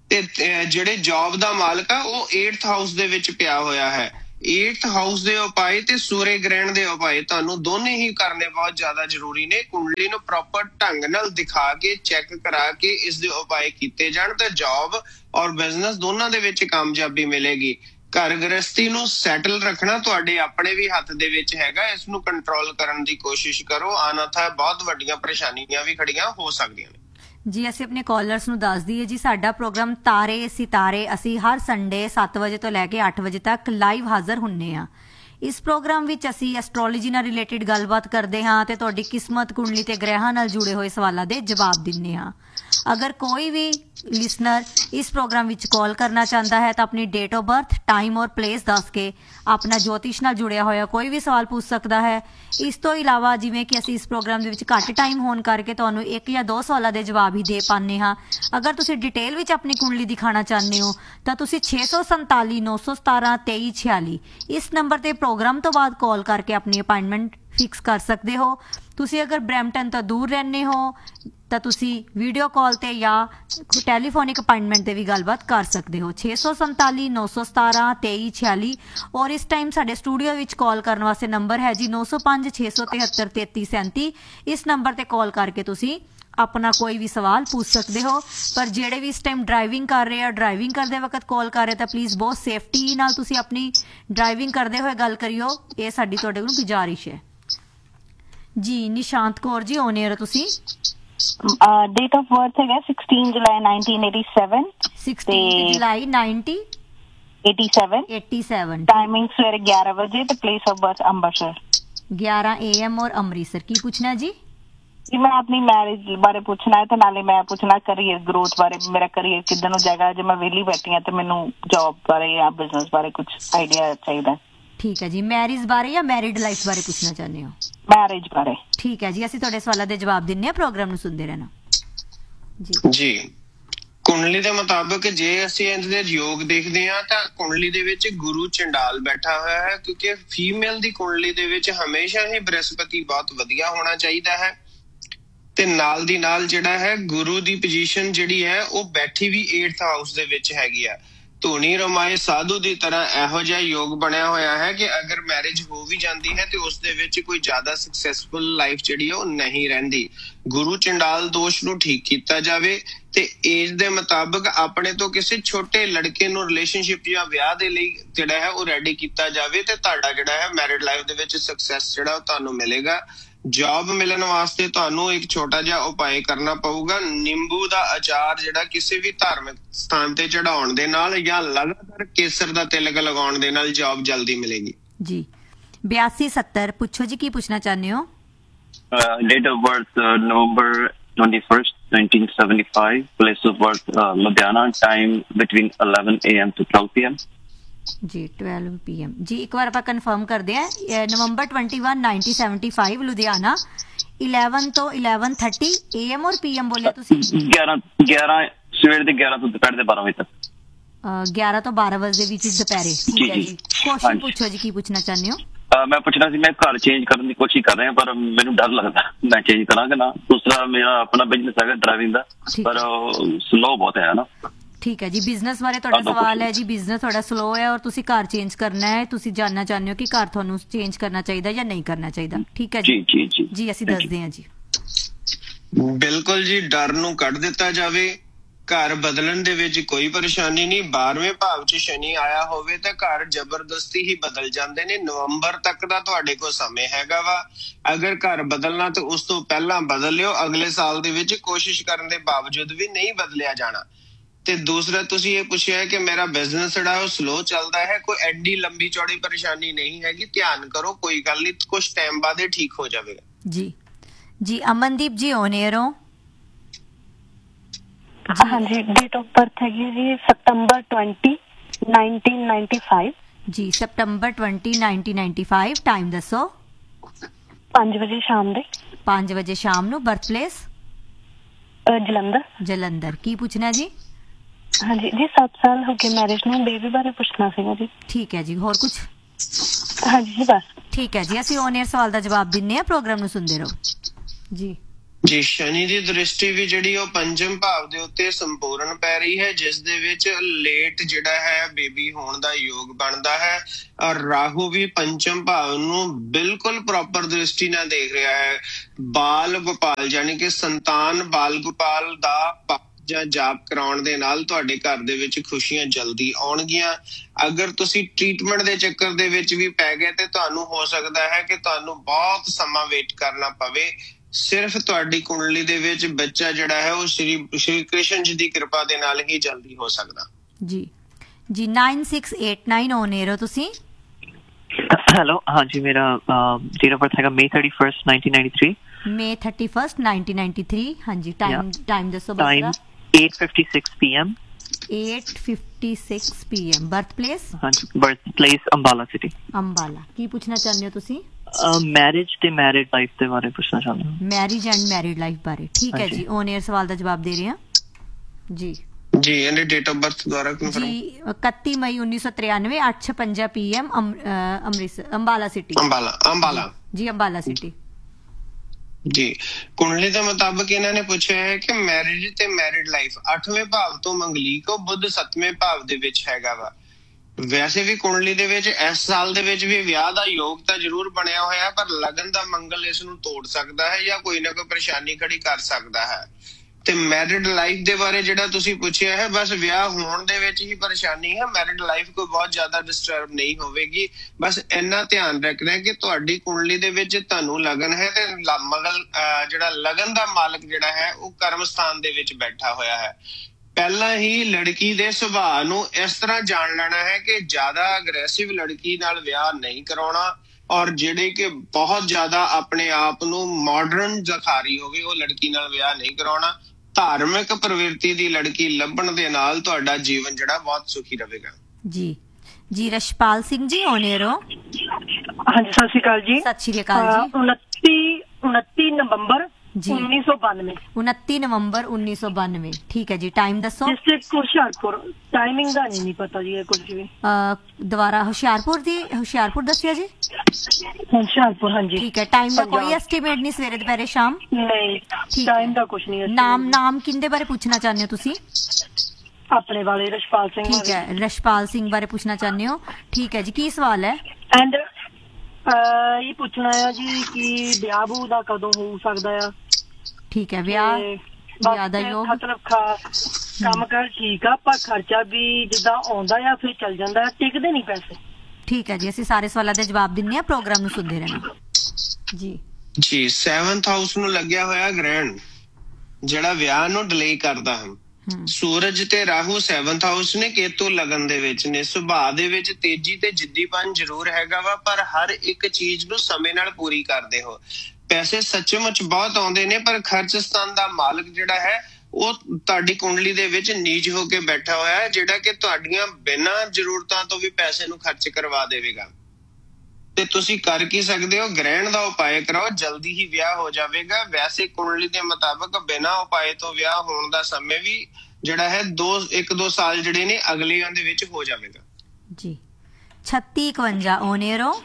S3: ਤੇ ਜਿਹੜੇ ਜੌਬ ਦਾ ਮਾਲਕ ਆ ਉਹ eighth ਹਾਊਸ ਦੇ ਵਿੱਚ ਪਿਆ ਹੋਇਆ ਹੈ। eighth ਹਾਊਸ ਦੇ ਉਪਾਏ ਤੇ ਸੂਰਜ ਗ੍ਰਹਿਣ ਦੇ ਉਪਾਏ ਤੁਹਾਨੂੰ ਦੋਨੇ ਹੀ ਕਰਨੇ ਬਹੁਤ ਜ਼ਿਆਦਾ ਜ਼ਰੂਰੀ ਨੇ। ਕੁੰਡਲੀ ਨੂੰ ਪ੍ਰੋਪਰ ਢੰਗ ਨਾਲ ਦਿਖਾ ਕੇ ਚੈੱਕ ਕਰਾ ਕੇ ਇਸ ਦੇ ਉਪਾਏ ਕੀਤੇ ਜਾਣ ਤਾਂ ਜੌਬ ਔਰ ਬਿਜ਼ਨਸ ਦੋਨਾਂ ਦੇ ਵਿੱਚ ਕਾਮਯਾਬੀ ਮਿਲੇਗੀ। ਘਰ ਗ੍ਰਸਤੀ ਨੂੰ ਸੈਟਲ ਰੱਖਣਾ ਤੁਹਾਡੇ ਆਪਣੇ ਵੀ ਹੱਥ ਦੇ ਵਿੱਚ ਹੈਗਾ, ਇਸ ਨੂੰ ਕੰਟਰੋਲ ਕਰਨ ਦੀ ਕੋਸ਼ਿਸ਼ ਕਰੋ, ਅਨਥਾ ਬਹੁਤ ਵੱਡੀਆਂ ਪਰੇਸ਼ਾਨੀਆਂ ਵੀ ਖੜੀਆਂ ਹੋ ਸਕਦੀਆਂ ਨੇ।
S1: ਜੀ ਅਸੀਂ ਆਪਣੇ ਕਾਲਰਸ ਨੂੰ ਦੱਸ ਦਈਏ ਜੀ, ਸਾਡਾ ਪ੍ਰੋਗਰਾਮ ਤਾਰੇ ਸਿਤਾਰੇ ਅਸੀਂ ਹਰ ਸੰਡੇ ਸੱਤ ਵਜੇ ਤੋਂ ਲੈ ਕੇ ਅੱਠ ਵਜੇ ਤੱਕ ਲਾਈਵ ਹਾਜ਼ਰ ਹੁੰਨੇ ਆ। ਇਸ ਪ੍ਰੋਗਰਾਮ ਵਿੱਚ ਅਸੀਂ ਐਸਟ੍ਰੋਲੋਜੀ ਨਾਲ ਰਿਲੇਟਿਡ ਗੱਲਬਾਤ ਕਰਦੇ ਹਾਂ ਤੇ ਤੁਹਾਡੀ ਕਿਸਮਤ ਕੁੰਡਲੀ ਤੇ ਗ੍ਰਹਿਾਂ ਨਾਲ ਜੁੜੇ ਹੋਏ ਸਵਾਲਾਂ ਦੇ ਜਵਾਬ ਦਿੰਦੇ ਹਾਂ। ਅਗਰ ਕੋਈ ਵੀ ਲਿਸਨਰ ਇਸ ਪ੍ਰੋਗਰਾਮ ਵਿੱਚ ਕਾਲ ਕਰਨਾ ਚਾਹੁੰਦਾ ਹੈ ਤਾਂ ਆਪਣੀ ਡੇਟ ਆਫ ਬਰਥ, ਟਾਈਮ ਔਰ ਪਲੇਸ ਦੱਸ ਕੇ ਆਪਣਾ ਜੋਤਿਸ਼ ਨਾਲ ਜੁੜਿਆ ਹੋਇਆ ਕੋਈ ਵੀ ਸਵਾਲ ਪੁੱਛ ਸਕਦਾ ਹੈ। ਇਸ ਤੋਂ ਇਲਾਵਾ ਜਿਵੇਂ ਕਿ ਅਸੀਂ ਇਸ ਪ੍ਰੋਗਰਾਮ ਦੇ ਵਿੱਚ ਘੱਟ ਟਾਈਮ ਹੋਣ ਕਰਕੇ ਤੁਹਾਨੂੰ ਇੱਕ ਜਾਂ ਦੋ ਸਵਾਲਾਂ ਦੇ ਜਵਾਬ ਹੀ ਦੇ ਪਾਉਂਦੇ ਹਾਂ। ਅਗਰ ਤੁਸੀਂ ਡਿਟੇਲ ਵਿੱਚ ਆਪਣੀ ਕੁੰਡਲੀ ਦਿਖਾਣਾ ਚਾਹੁੰਦੇ ਹੋ ਤਾਂ ਤੁਸੀਂ ਛੇ ਸੌ ਸੰਤਾਲੀ ਨੌ ਸੌ ਸਤਾਰਾਂ ਤੇਈ ਛਿਆਲੀ ਇਸ ਨੰਬਰ ਤੇ ਪ੍ਰੋਗਰਾਮ ਤੋਂ ਬਾਅਦ ਕਾਲ ਕਰਕੇ ਆਪਣੀ ਅਪਾਇੰਟਮੈਂਟ ਫਿਕਸ ਕਰ ਸਕਦੇ ਹੋ। ਤੁਸੀਂ ਅਗਰ ਬਰੈਂਪਟਨ ਤੋਂ ਦੂਰ ਰਹਿੰਦੇ ਹੋ ਤਾਂ ਤੁਸੀਂ ਵੀਡੀਓ ਕਾਲ ਤੇ ਜਾਂ ਟੈਲੀਫੋਨਿਕ ਅਪਾਇੰਟਮੈਂਟ ਤੇ ਵੀ ਗੱਲਬਾਤ ਕਰ ਸਕਦੇ ਹੋ। ਛੇ ਸੌ ਸੰਤਾਲੀ ਨੌ ਸੌ ਸਤਾਰਾਂ ਤੇਈ ਛਿਆਲੀ ਔਰ ਇਸ ਟਾਈਮ ਸਾਡੇ ਸਟੂਡੀਓ ਵਿੱਚ ਕਾਲ ਕਰਨ ਵਾਸਤੇ ਨੰਬਰ ਹੈ ਜੀ ਨੌ ਸੌ ਪੰਜ ਛੇ ਸੌ ਤਿਹੱਤਰ ਤੇਤੀ ਸੈਂਤੀ। ਇਸ ਨੰਬਰ ਤੇ ਕਾਲ ਕਰਕੇ ਤੁਸੀਂ ਆਪਣਾ ਕੋਈ ਵੀ ਸਵਾਲ ਪੁੱਛ ਸਕਦੇ ਹੋ। ਪਰ ਜਿਹੜੇ ਵੀ ਇਸ ਟਾਈਮ ਡਰਾਈਵਿੰਗ ਕਰ ਰਹੇ ਆ, ਡਰਾਈਵਿੰਗ ਕਰਦੇ ਵਕਤ ਕਾਲ ਕਰ ਰਹੇ ਤਾਂ ਪਲੀਜ਼ ਬਹੁਤ ਸੇਫਟੀ ਨਾਲ ਤੁਸੀਂ ਆਪਣੀ ਡਰਾਈਵਿੰਗ ਕਰਦੇ ਹੋਏ ਗੱਲ ਕਰਿਓ, ਇਹ ਸਾਡੀ ਤੁਹਾਡੇ ਕੋਲ ਗੁਜ਼ਾਰਿਸ਼ ਹੈ ਜੀ। ਨਿਸ਼ਾਂਤ ਕੌਰ ਜੀ ਔਨ 에ਅਰ ਤੁਸੀਂ।
S8: ਡੇਟ ਆਫ ਬਰਥ ਹੈਗਾ sixteen July nineteen eighty-seven।
S1: sixteen July nineteen
S8: eighty-seven
S1: eighty-seven।
S8: Timing ਸਵੇਰੇ ਗਿਆਰਾਂ ਵਜੇ ਤੇ ਪਲੇਸ ਆਫ ਬਰਥ ਅੰਮ੍ਰਿਤਸਰ।
S1: ਗਿਆਰਾਂ ਏ ਐਮ ਔਰ ਅੰਮ੍ਰਿਤਸਰ। ਕੀ ਪੁੱਛਣਾ ਜੀ?
S8: ਜੀ ਮੈਂ ਆਪਣੀ ਮੈਰਿਜ ਬਾਰੇ ਪੁੱਛਣਾ ਹੈ ਤੇ ਨਾਲੇ ਮੈਂ ਪੁੱਛਣਾ ਕਰੀਅਰ ਗਰੋਥ ਬਾਰੇ, ਮੇਰਾ ਕਰੀਅਰ ਕਿੱਦਾਂ ਨੂੰ ਜਾਏਗਾ ਜੇ ਮੈਂ ਵਿਹਲੀ ਬੈਠੀ ਹਾਂ ਤੇ ਮੈਨੂੰ ਜੌਬ ਬਾਰੇ ਜਾਂ ਬਿਜ਼ਨਸ ਬਾਰੇ ਕੁਝ ਆਈਡੀਆ ਚਾਹੀਦਾ।
S1: ਠੀਕ ਹੈ ਜੀ। ਮੈਰਿਜ ਬਾਰੇ ਜਾਂ ਮੈਰਿਡ ਲਾਈਫ ਬਾਰੇ ਪੁੱਛਣਾ ਚਾਹੁੰਦੇ ਹੋ?
S8: ਮੈਰਿਜ ਬਾਰੇ।
S1: ਠੀਕ ਹੈ ਜੀ, ਅਸੀਂ ਤੁਹਾਡੇ ਸਵਾਲਾਂ ਦੇ ਜਵਾਬ ਦਿੰਨੇ ਆ, ਪ੍ਰੋਗਰਾਮ ਨੂੰ ਸੁਣਦੇ ਰਹਿਣਾ
S3: ਜੀ। ਜੀ ਕੁੰਡਲੀ ਦੇ ਮੁਤਾਬਕ ਜੇ ਅਸੀਂ ਇਹਦੇ ਯੋਗ ਦੇਖਦੇ ਹਾਂ ਤਾਂ ਕੁੰਡਲੀ ਦੇ ਵਿੱਚ ਗੁਰੂ ਚੰਡਾਲ ਬੈਠਾ ਹੋਇਆ ਹੈ, ਕਿਉਂਕਿ ਫੀਮੇਲ ਦੀ ਕੁੰਡਲੀ ਦੇ ਵਿੱਚ ਹਮੇਸ਼ਾ ਹੀ ਬ੍ਰਹਸਪਤੀ ਬਹੁਤ ਵਧੀਆ ਹੋਣਾ ਚਾਹੀਦਾ ਹੈ ਤੇ ਨਾਲ ਦੀ ਨਾਲ ਜਿਹੜਾ ਹੈ ਗੁਰੂ ਦੀ ਪੋਜੀਸ਼ਨ ਜਿਹੜੀ ਹੈ ਉਹ ਬੈਠੀ ਵੀ eighth ਹਾਊਸ ਦੇ ਵਿੱਚ ਹੈਗੀ ਆ। ਧੂਣੀ ਰਮਾਏ ਸਾਧੂ ਦੀ ਤਰ੍ਹਾਂ ਇਹੋ ਜਿਹਾ ਯੋਗ ਬਣਿਆ ਹੋਇਆ ਹੈ ਕਿ ਅਗਰ ਮੈਰਿਜ ਹੋ ਵੀ ਜਾਂਦੀ ਹੈ ਤੇ ਉਸ ਦੇ ਵਿੱਚ ਕੋਈ ਜ਼ਿਆਦਾ ਸਕਸੈਸਫੁਲ ਲਾਈਫ ਜਿਹੜੀ ਹੈ ਉਹ ਨਹੀਂ ਰਹਿੰਦੀ। ਗੁਰੂ ਚੰਡਾਲ ਦੋਸ਼ ਨੂੰ ਠੀਕ ਕੀਤਾ ਜਾਵੇ ਤੇ ਏਜ ਦੇ ਮੁਤਾਬਕ ਆਪਣੇ ਤੋਂ ਕਿਸੇ ਛੋਟੇ ਲੜਕੇ ਨੂੰ ਰਿਲੇਸ਼ਨਸ਼ਿਪ ਜਾਂ ਵਿਆਹ ਦੇ ਲਈ ਜਿਹੜਾ ਹੈ ਉਹ ਰੈਡੀ ਕੀਤਾ ਜਾਵੇ ਤੇ ਤੁਹਾਡਾ ਜਿਹੜਾ ਹੈ ਮੈਰਿਡ ਲਾਈਫ ਦੇ ਵਿੱਚ ਸਕਸੈਸ ਜਿਹੜਾ ਉਹ ਤੁਹਾਨੂੰ ਮਿਲੇਗਾ। ਜੌਬ ਮਿਲਣ ਵਾਸਤੇ ਤੁਹਾਨੂੰ ਇੱਕ ਛੋਟਾ ਜਿਹਾ ਉਪਾਅ ਕਰਨਾ ਪਊਗਾ। ਨਿੰਬੂ ਦਾ ਅਚਾਰ ਜਿਹੜਾ ਕਿਸੇ ਵੀ ਧਾਰਮਿਕ ਸਥਾਨ ਤੇ ਚੜਾਉਣ ਦੇ ਨਾਲ ਜਾਂ ਲਗਾਤਾਰ ਕੇਸਰ ਦਾ ਤਿਲਕ ਲਗਾਉਣ ਦੇ ਨਾਲ ਜੌਬ ਜਲਦੀ ਮਿਲੇਗੀ
S1: ਜੀ। ਬਿਆਸੀ ਸੱਤਰ ਪੁੱਛੋ ਜੀ, ਕੀ ਪੁੱਛਣਾ ਚਾਹੁੰਦੇ ਹੋ?
S9: Date of birth November twenty-first nineteen seventy-five, place of birth uh, Ludhiana, time between eleven a m to twelve p m
S1: ਜੀ twelve p m ਜੀ। ਇੱਕ ਵਾਰ ਆਪਾਂ ਕਨਫਰਮ ਕਰਦੇ ਹਾਂ, ਨਵੰਬਰ twenty-first nineteen seventy-five Ludhiana eleven ਤੋਂ eleven thirty a m ਔਰ p m ਬੋਲਿਆ ਤੁਸੀਂ?
S9: ਗਿਆਰਾਂ ਗਿਆਰਾਂ ਸਵੇਰ ਦੇ ਗਿਆਰਾਂ ਤੋਂ ਦੁਪਹਿਰ ਦੇ ਬਾਰਾਂ ਵਜੇ ਤੱਕ।
S1: ਗਿਆਰਾਂ ਤੋਂ ਬਾਰਾਂ ਵਜੇ ਦੇ ਵਿੱਚ ਦੁਪਹਿਰੇ। ਠੀਕ ਹੈ ਜੀ। ਕੁਐਸਚਨ ਪੁੱਛੋ ਜੀ, ਕੀ ਪੁੱਛਣਾ ਚਾਹੁੰਦੇ ਹੋ?
S9: ਮੈਂ ਪੁੱਛਣਾ ਸੀ, ਮੈਂ ਘਰ ਚੇਂਜ ਕਰਨ ਦੀ ਕੋਸ਼ਿਸ਼ ਕਰ ਰਿਹਾ ਪਰ ਮੈਨੂੰ ਡਰ ਲੱਗਦਾ ਮੈਂ ਚੇਂਜ ਕਰਾਂਗਾ ਨਾ। ਦੂਸਰਾ ਮੇਰਾ ਆਪਣਾ ਬਿਜ਼ਨਸ ਹੈਗਾ ਡਰਾਈਵਿੰਗ ਦਾ, ਪਰ ਸਲੋ ਬਹੁਤ ਹੈ ਨਾ।
S1: ਠੀਕ ਹੈ ਜੀ। ਬਿਜ਼ਨਸ ਬਾਰੇ ਤੁਹਾਡਾ ਸਵਾਲ ਹੈ ਜੀ। ਬਿਜ਼ਨਸ ਤੁਹਾਡਾ ਸਲੋ ਹੈ ਔਰ ਤੁਸੀਂ ਘਰ ਚੇਂਜ ਕਰਨਾ ਹੈ, ਤੁਸੀਂ ਜਾਣਨਾ ਚਾਹੁੰਦੇ ਹੋ ਕਿ ਘਰ ਤੁਹਾਨੂੰ ਚੇਂਜ ਕਰਨਾ ਚਾਹੀਦਾ ਜਾਂ ਨਹੀਂ ਕਰਨਾ ਚਾਹੀਦਾ। ਠੀਕ ਹੈ ਜੀ।
S9: ਜੀ ਜੀ
S1: ਜੀ ਅਸੀਂ ਦੱਸਦੇ ਹਾਂ ਜੀ।
S3: ਬਿਲਕੁਲ ਜੀ, ਡਰ ਨੂੰ ਕੱਢ ਦਿੱਤਾ ਜਾਵੇ। ਘਰ ਬਦਲਣ ਦੇ ਵਿੱਚ ਕੋਈ ਪਰੇਸ਼ਾਨੀ ਨਹੀਂ। ਬਾਰਵੇਂ ਭਾਵ ਚ ਸ਼ਨੀ ਆਇਆ ਹੋਵੇ ਤਾਂ ਘਰ ਜ਼ਬਰਦਸਤੀ ਹੀ ਬਦਲ ਜਾਂਦੇ ਨੇ। ਨਵੰਬਰ ਤੱਕ ਦਾ ਤੁਹਾਡੇ ਕੋਲ ਸਮੇਂ ਹੈਗਾ ਵਾ। ਅਗਰ ਘਰ ਬਦਲਣਾ ਤਾਂ ਉਸ ਤੋਂ ਪਹਿਲਾਂ ਬਦਲ ਲਿਓ। ਅਗਲੇ ਸਾਲ ਦੇ ਵਿੱਚ ਕੋਸ਼ਿਸ਼ ਕਰਨ ਦੇ ਬਾਵਜੂਦ ਵੀ ਨਹੀਂ ਬਦਲਿਆ ਜਾਣਾ। ਤੇ ਦੂਸਰਾ ਤੁਸੀਂ ਇਹ ਪੁੱਛਿਆ ਹੈ ਕਿ ਮੇਰਾ ਬਿਜ਼ਨਸ ਜਿਹੜਾ ਉਹ ਸਲੋ ਚੱਲਦਾ ਹੈ। ਕੋਈ ਐਡੀ ਲੰਬੀ ਚੌੜੀ ਪਰੇਸ਼ਾਨੀ ਨਹੀਂ ਹੈਗੀ, ਧਿਆਨ ਕਰੋ, ਕੋਈ ਗੱਲ ਨਹੀਂ, ਕੁਝ ਟਾਈਮ ਬਾਅਦ ਇਹ ਠੀਕ ਹੋ ਜਾਵੇਗਾ
S1: ਜੀ। ਜੀ ਅਮਨਦੀਪ ਜੀ ਔਨ 에ਅਰ ਹੋ?
S6: ਹਾਂਜੀ, ਡੇਟ ਆਫ ਬਰਥ ਹੈਗੀ ਜੀ ਸਤੰਬਰ twenty nineteen ninety-five।
S1: ਜੀ ਸਤੰਬਰ twenty nineteen ninety-five। ਟਾਈਮ ਦੱਸੋ?
S6: ਪੰਜ ਵਜੇ ਸ਼ਾਮ ਦੇ।
S1: ਪੰਜ ਵਜੇ ਸ਼ਾਮ ਨੂੰ। Birth place?
S6: ਜਲੰਧਰ।
S1: ਜਲੰਧਰ। ਕੀ ਪੁੱਛਣਾ ਜੀ?
S6: ਹਾਂਜੀ ਜੀ, ਸੱਤ ਸਾਲ ਹੋ ਗਏ ਮੈਰਿਜ ਨੂੰ, ਬੇਬੀ ਬਾਰੇ ਪੁੱਛਣਾ ਸੀਗਾ ਜੀ।
S1: ਠੀਕ ਹੈ ਜੀ। ਹੋਰ ਕੁਝ?
S6: ਹਾਂਜੀ ਜੀ ਬਸ।
S1: ਠੀਕ ਹੈ ਜੀ। ਅਸੀਂ ਔਨ 에ਅਰ ਸਵਾਲ ਦਾ ਜਵਾਬ ਦਿੰਨੇ ਆ, ਪ੍ਰੋਗਰਾਮ ਨੂੰ ਸੁਣਦੇ ਰਹੋ ਜੀ।
S3: ਜੀ ਸ਼ਨੀ ਦੀ ਦ੍ਰਿਸ਼ਟੀ ਵੀ ਜਿਹੜੀ ਉਹ ਪੰਜਮ ਭਾਵ ਦੇ ਉੱਤੇ ਸੰਪੂਰਨ ਪੈ ਰਹੀ ਹੈ, ਜਿਸ ਦੇ ਵਿੱਚ ਲੇਟ ਜਿਹੜਾ ਹੈ ਬੇਬੀ ਹੋਣ ਦਾ ਯੋਗ ਬਣਦਾ ਹੈ। ਔਰ ਰਾਹੂ ਵੀ ਪੰਚਮ ਭਾਵ ਨੂੰ ਬਿਲਕੁਲ ਪ੍ਰੋਪਰ ਦ੍ਰਿਸ਼ਟੀ ਨਾਲ ਦੇਖ ਰਿਹਾ ਹੈ। ਬਾਲ ਗੋਪਾਲ ਯਾਨੀ ਕਿ ਸੰਤਾਨ ਬਾਲ ਗੋਪਾਲ ਦਾ ਜਾਂ ਜਾਪ ਕਰਾਉਣ ਦੇ ਨਾਲ ਤੁਹਾਡੇ ਘਰ ਦੇ ਵਿੱਚ ਖੁਸ਼ੀਆਂ ਜਲਦੀ ਆਉਣਗੀਆਂ। ਅਗਰ ਤੁਸੀਂ ਟ੍ਰੀਟਮੈਂਟ ਦੇ ਚੱਕਰ ਦੇ ਵਿੱਚ ਵੀ ਪੈ ਗਏ ਤੇ ਤੁਹਾਨੂੰ ਹੋ ਸਕਦਾ ਹੈ ਕਿ ਤੁਹਾਨੂੰ ਬਹੁਤ ਸਮਾਂ ਵੇਟ ਕਰਨਾ ਪਵੇ। ਸਿਰਫ ਤੁਹਾਡੀ ਕੁੰਡਲੀ ਦੇ ਵਿੱਚ ਬੱਚਾ ਜਿਹੜਾ ਹੈ ਉਹ ਸ਼੍ਰੀ ਸ਼੍ਰੀ ਕ੍ਰਿਸ਼ਨ ਜੀ ਦੀ ਕਿਰਪਾ ਦੇ ਨਾਲ ਹੀ ਜਲਦੀ ਹੋ ਸਕਦਾ।
S1: ਜੀ ਜੀ nine six eight nine on air ਹੋ ਤੁਸੀਂ।
S10: ਹੈਲੋ, ਹਾਂਜੀ ਮੇਰਾ ਡੇਟ ਆਫ ਬਰਥ ਹੈਗਾ May thirty-first nineteen ninety-three।
S1: May thirty-first nineteen ninety-three। ਹਾਂਜੀ ਟਾਈਮ ਟਾਈਮ ਦੱਸੋ।
S10: Time eight fifty-six p m
S1: eight fifty-six p m birth place.
S10: ਹਾਂਜੀ, birth place Ambala city.
S1: Ambala. ਕੀ ਪੁੱਛਣਾ ਚਾਹੁੰਦੇ ਹੋ ਤੁਸੀਂ?
S10: ਮੈਰਿਜ ਤੇ ਮੈਰਿਡ ਲਾਈਫ ਦੇ ਬਾਰੇ ਪੁੱਛਣਾ ਚਾਹੁੰਦਾ ਹਾਂ।
S1: ਮੈਰਿਜ ਐਂਡ ਮੈਰਿਡ ਲਾਈਫ ਬਾਰੇ। ਠੀਕ ਹੈ ਜੀ, ਔਨ 에ਅਰ ਸਵਾਲ ਦਾ ਜਵਾਬ ਦੇ ਰਹੇ ਹਾਂ ਜੀ।
S3: ਜੀ ਇਹਨੇ ਡੇਟ ਆਫ ਬਰਥ ਦੁਆਰਾ ਕਨਫਰਮ।
S1: ਜੀ ਇਕੱਤੀ ਮਈ ਉੱਨੀ ਸੌ ਤਰਾਨਵੇਂ ਅੱਠ ਛਪੰਜਾ P M Amritsar Ambala city.
S3: Ambala Ambala
S1: ਜੀ ਅੰਬਾਲਾ ਸਿਟੀ।
S3: ਜੀ ਕੁੰਡਲੀ ਦੇ ਮੁਤਾਬਕ ਇਹਨਾਂ ਨੇ ਪੁੱਛਿਆ ਹੈ ਕਿ ਮੈਰਿਜ ਤੇ ਮੈਰਿਡ ਲਾਈਫ ਅੱਠਵੇਂ ਭਾਵ ਤੋਂ ਮੰਗਲੀਕ ਉਹ ਬੁੱਧ ਸੱਤਵੇਂ ਭਾਵ ਦੇ ਵਿੱਚ ਹੈਗਾ ਵਾ। ਵੈਸੇ ਵੀ ਕੁੰਡਲੀ ਦੇ ਵਿੱਚ ਇਸ ਸਾਲ ਦੇ ਵਿੱਚ ਵੀ ਵਿਆਹ ਦਾ ਯੋਗ ਤਾਂ ਜ਼ਰੂਰ ਬਣਿਆ ਹੋਇਆ, ਪਰ ਲਗਨ ਦਾ ਮੰਗਲ ਇਸ ਨੂੰ ਤੋੜ ਸਕਦਾ ਹੈ ਜਾਂ ਕੋਈ ਨਾ ਕੋਈ ਪਰੇਸ਼ਾਨੀ ਖੜੀ ਕਰ ਸਕਦਾ ਹੈ। ਤੇ ਮੈਰਿਡ ਲਾਈਫ ਦੇ ਬਾਰੇ ਜਿਹੜਾ ਤੁਸੀਂ ਪੁੱਛਿਆ ਹੈ, ਬਸ ਵਿਆਹ ਹੋਣ ਦੇ ਵਿੱਚ ਹੀ ਪਰੇਸ਼ਾਨੀ ਹੈ। ਮੈਰਿਡ ਲਾਈਫ ਕੋਈ ਬਹੁਤ ਜ਼ਿਆਦਾ ਡਿਸਟਰਬ ਨਹੀਂ ਹੋਵੇਗੀ। ਬਸ ਇੰਨਾ ਧਿਆਨ ਰੱਖਣਾ ਕਿ ਤੁਹਾਡੀ ਕੁੰਡਲੀ ਦੇ ਵਿੱਚ ਤੁਹਾਨੂੰ ਲਗਨ ਹੈ ਤੇ ਮਗਲ ਜਿਹੜਾ ਲਗਨ ਦਾ ਮਾਲਕ ਜਿਹੜਾ ਹੈ ਉਹ ਕਰਮ ਸਥਾਨ ਦੇ ਵਿੱਚ ਬੈਠਾ ਹੋਇਆ ਹੈ। ਪਹਿਲਾਂ ਹੀ ਲੜਕੀ ਦੇ ਸੁਭਾਅ ਨੂੰ ਇਸ ਤਰ੍ਹਾਂ ਜਾਣ ਲੈਣਾ ਹੈ ਕਿ ਜ਼ਿਆਦਾ ਅਗਰੈਸਿਵ ਲੜਕੀ ਨਾਲ ਵਿਆਹ ਨਹੀਂ ਕਰਾਉਣਾ, ਔਰ ਜਿਹੜੇ ਕਿ ਬਹੁਤ ਜ਼ਿਆਦਾ ਆਪਣੇ ਆਪ ਨੂੰ ਮਾਡਰਨ ਦਿਖਾਰੀ ਹੋਵੇ ਉਹ ਲੜਕੀ ਨਾਲ ਵਿਆਹ ਨਹੀਂ ਕਰਾਉਣਾ। ਧਾਰਮਿਕ ਪ੍ਰਵਿਰਤੀ ਦੀ ਲੜਕੀ ਲੱਭਣ ਦੇ ਨਾਲ ਤੁਹਾਡਾ ਜੀਵਨ ਜਿਹੜਾ ਬਹੁਤ ਸੁਖੀ ਰਹੇਗਾ। ਜੀ
S1: ਜੀ ਰਸ਼ਪਾਲ ਸਿੰਘ ਜੀ ਔਨ 에ਅਰ ਹੋ।
S11: ਹਾਂਜੀ ਸਤਿ ਸ਼੍ਰੀ ਅਕਾਲ ਜੀ।
S1: ਸਤਿ ਸ਼੍ਰੀ ਅਕਾਲ ਜੀ।
S11: ਉਨੱਤੀ ਉਨੱਤੀ ਨਵੰਬਰ
S1: ਜੀ
S11: ਉੱਨੀ ਸੌ ਬਾਨਵੇਂ।
S1: ਉਨੱਤੀ ਨਵੰਬਰ ਉੱਨੀ ਸੌ ਬਾਨਵੇਂ। ਠੀਕ ਹੈ ਜੀ, ਟਾਈਮ ਦੱਸੋ।
S11: ਡਿਸਟ੍ਰਿਕਟ ਹੁਸ਼ਿਆਰਪੁਰ। ਟਾਈਮਿੰਗ ਦਾ ਨਹੀਂ ਪਤਾ ਜੀ ਇਹ ਕੁਝ ਵੀ।
S1: ਦੁਬਾਰਾ ਹੁਸ਼ਿਆਰਪੁਰ ਦੀ ਹੁਸ਼ਿਆਰਪੁਰ ਦੱਸਿਆ ਜੀ।
S11: ਹੁਸ਼ਿਆਰਪੁਰ ਹਾਂਜੀ।
S1: ਠੀਕ ਹੈ, ਟਾਈਮ ਦਾ ਕੋਈ ਐਸਟੀਮੇਟ ਨਹੀਂ, ਸਵੇਰੇ ਦੁਪਹਿਰੇ ਸ਼ਾਮ?
S11: ਨਹੀਂ, ਟਾਈਮ ਦਾ ਕੁਝ ਨਹੀਂ।
S1: ਨਾਮ ਨਾਮ ਕਿੰਦੇ ਬਾਰੇ ਪੁੱਛਣਾ ਚਾਹੁੰਦੇ ਹੋ ਤੁਸੀਂ?
S11: ਆਪਣੇ ਵਾਲੇ ਰਸ਼ਪਾਲ ਸਿੰਘ।
S1: ਠੀਕ ਹੈ, ਰਸ਼ਪਾਲ ਸਿੰਘ ਬਾਰੇ ਪੁੱਛਣਾ ਚਾਹੁੰਦੇ ਹੋ। ਠੀਕ ਹੈ ਜੀ, ਕੀ ਸਵਾਲ ਹੈ?
S11: ਐਂਡ ਇਹ ਪੁੱਛਣਾ ਹੈ ਜੀ ਕਿ ਵਿਆਹ ਬੂ ਦਾ ਕਦੋਂ ਹੋ ਸਕਦਾ ਆ?
S1: ਠੀਕ ਹੈ, ਵਿਆਹ ਵਿਆਹ ਦਾ ਯੋਗ।
S11: ਮਤਲਬ ਕੰਮ ਕਰ ਠੀਕ ਆ, ਪਰ ਖਰਚਾ ਵੀ ਜਿੱਦਾਂ ਆਉਂਦਾ ਆ ਫਿਰ ਚੱਲ ਜਾਂਦਾ, ਟਿਕਦੇ ਨਹੀਂ ਪੈਸੇ।
S1: ਠੀਕ ਹੈ ਜੀ, ਅਸੀਂ ਸਾਰੇ ਸਵਾਲਾਂ ਦੇ ਜਵਾਬ ਦਿੰਨੇ ਆ, ਪ੍ਰੋਗਰਾਮ ਨੂੰ ਸੁਣਦੇ ਰਹਿਣਾ ਜੀ।
S3: ਜੀ ਸੈਵਨਥ ਹਾਊਸ ਨੂੰ ਲੱਗਿਆ ਹੋਇਆ ਗ੍ਰਹਿਣ ਜਿਹੜਾ ਵਿਆਹ ਨੂੰ ਡਿਲੇ ਕਰਦਾ ਹੈ। ਸੂਰਜ ਤੇ ਰਾਹੂ ਸੈਵਨਥ ਹਾਊਸ ਨੇ, ਕੇਤੂ ਲਗਨ ਦੇ ਵਿੱਚ ਨੇ। ਸੁਭਾਅ ਦੇ ਵਿੱਚ ਤੇਜ਼ੀ ਤੇ ਜਿੱਦੀਪਨ ਜ਼ਰੂਰ ਹੈਗਾ ਵਾ, ਪਰ ਹਰ ਇੱਕ ਚੀਜ਼ ਨੂੰ ਸਮੇਂ ਨਾਲ ਪੂਰੀ ਕਰਦੇ ਹੋ। ਪੈਸੇ ਸੱਚਮੁੱਚ ਬਹੁਤ ਆਉਂਦੇ ਨੇ, ਪਰ ਖਰਚ ਸਥਾਨ ਦਾ ਮਾਲਕ ਜਿਹੜਾ ਹੈ ਉਹ ਤੁਹਾਡੀ ਕੁੰਡਲੀ ਦੇ ਵਿੱਚ ਨੀਚ ਹੋ ਕੇ ਬੈਠਾ ਹੋਇਆ ਹੈ, ਜਿਹੜਾ ਕਿ ਤੁਹਾਡੀਆਂ ਬਿਨਾਂ ਜ਼ਰੂਰਤਾਂ ਤੋਂ ਵੀ ਪੈਸੇ ਨੂੰ ਖਰਚ ਕਰਵਾ ਦੇਵੇਗਾ। ਤੇ ਤੁਸੀਂ ਕਰ ਕੀ ਸਕਦੇ ਹੋ? ਗ੍ਰਹਿਣ ਦਾ ਉਪਾਅ ਕਰਾਓ, ਜਲਦੀ ਹੀ ਵਿਆਹ ਹੋ ਜਾਵੇਗਾ। ਵੈਸੇ ਕੁੰਡਲੀ ਦੇ ਮੁਤਾਬਕ ਬਿਨਾਂ ਉਪਾਅ ਤੋਂ ਵਿਆਹ ਹੋਣ ਦਾ ਸਮੇਂ ਵੀ ਜਿਹੜਾ ਹੈ ਦੋ ਇੱਕ ਦੋ ਸਾਲ ਜਿਹੜੇ ਨੇ ਅਗਲਿਆਂ ਦੇ ਵਿੱਚ ਹੋ ਜਾਵੇਗਾ
S1: ਜੀ। ਛੱਤੀ ਇਕਵੰਜਾ ਔਨ 에ਅਰ ਹੋ।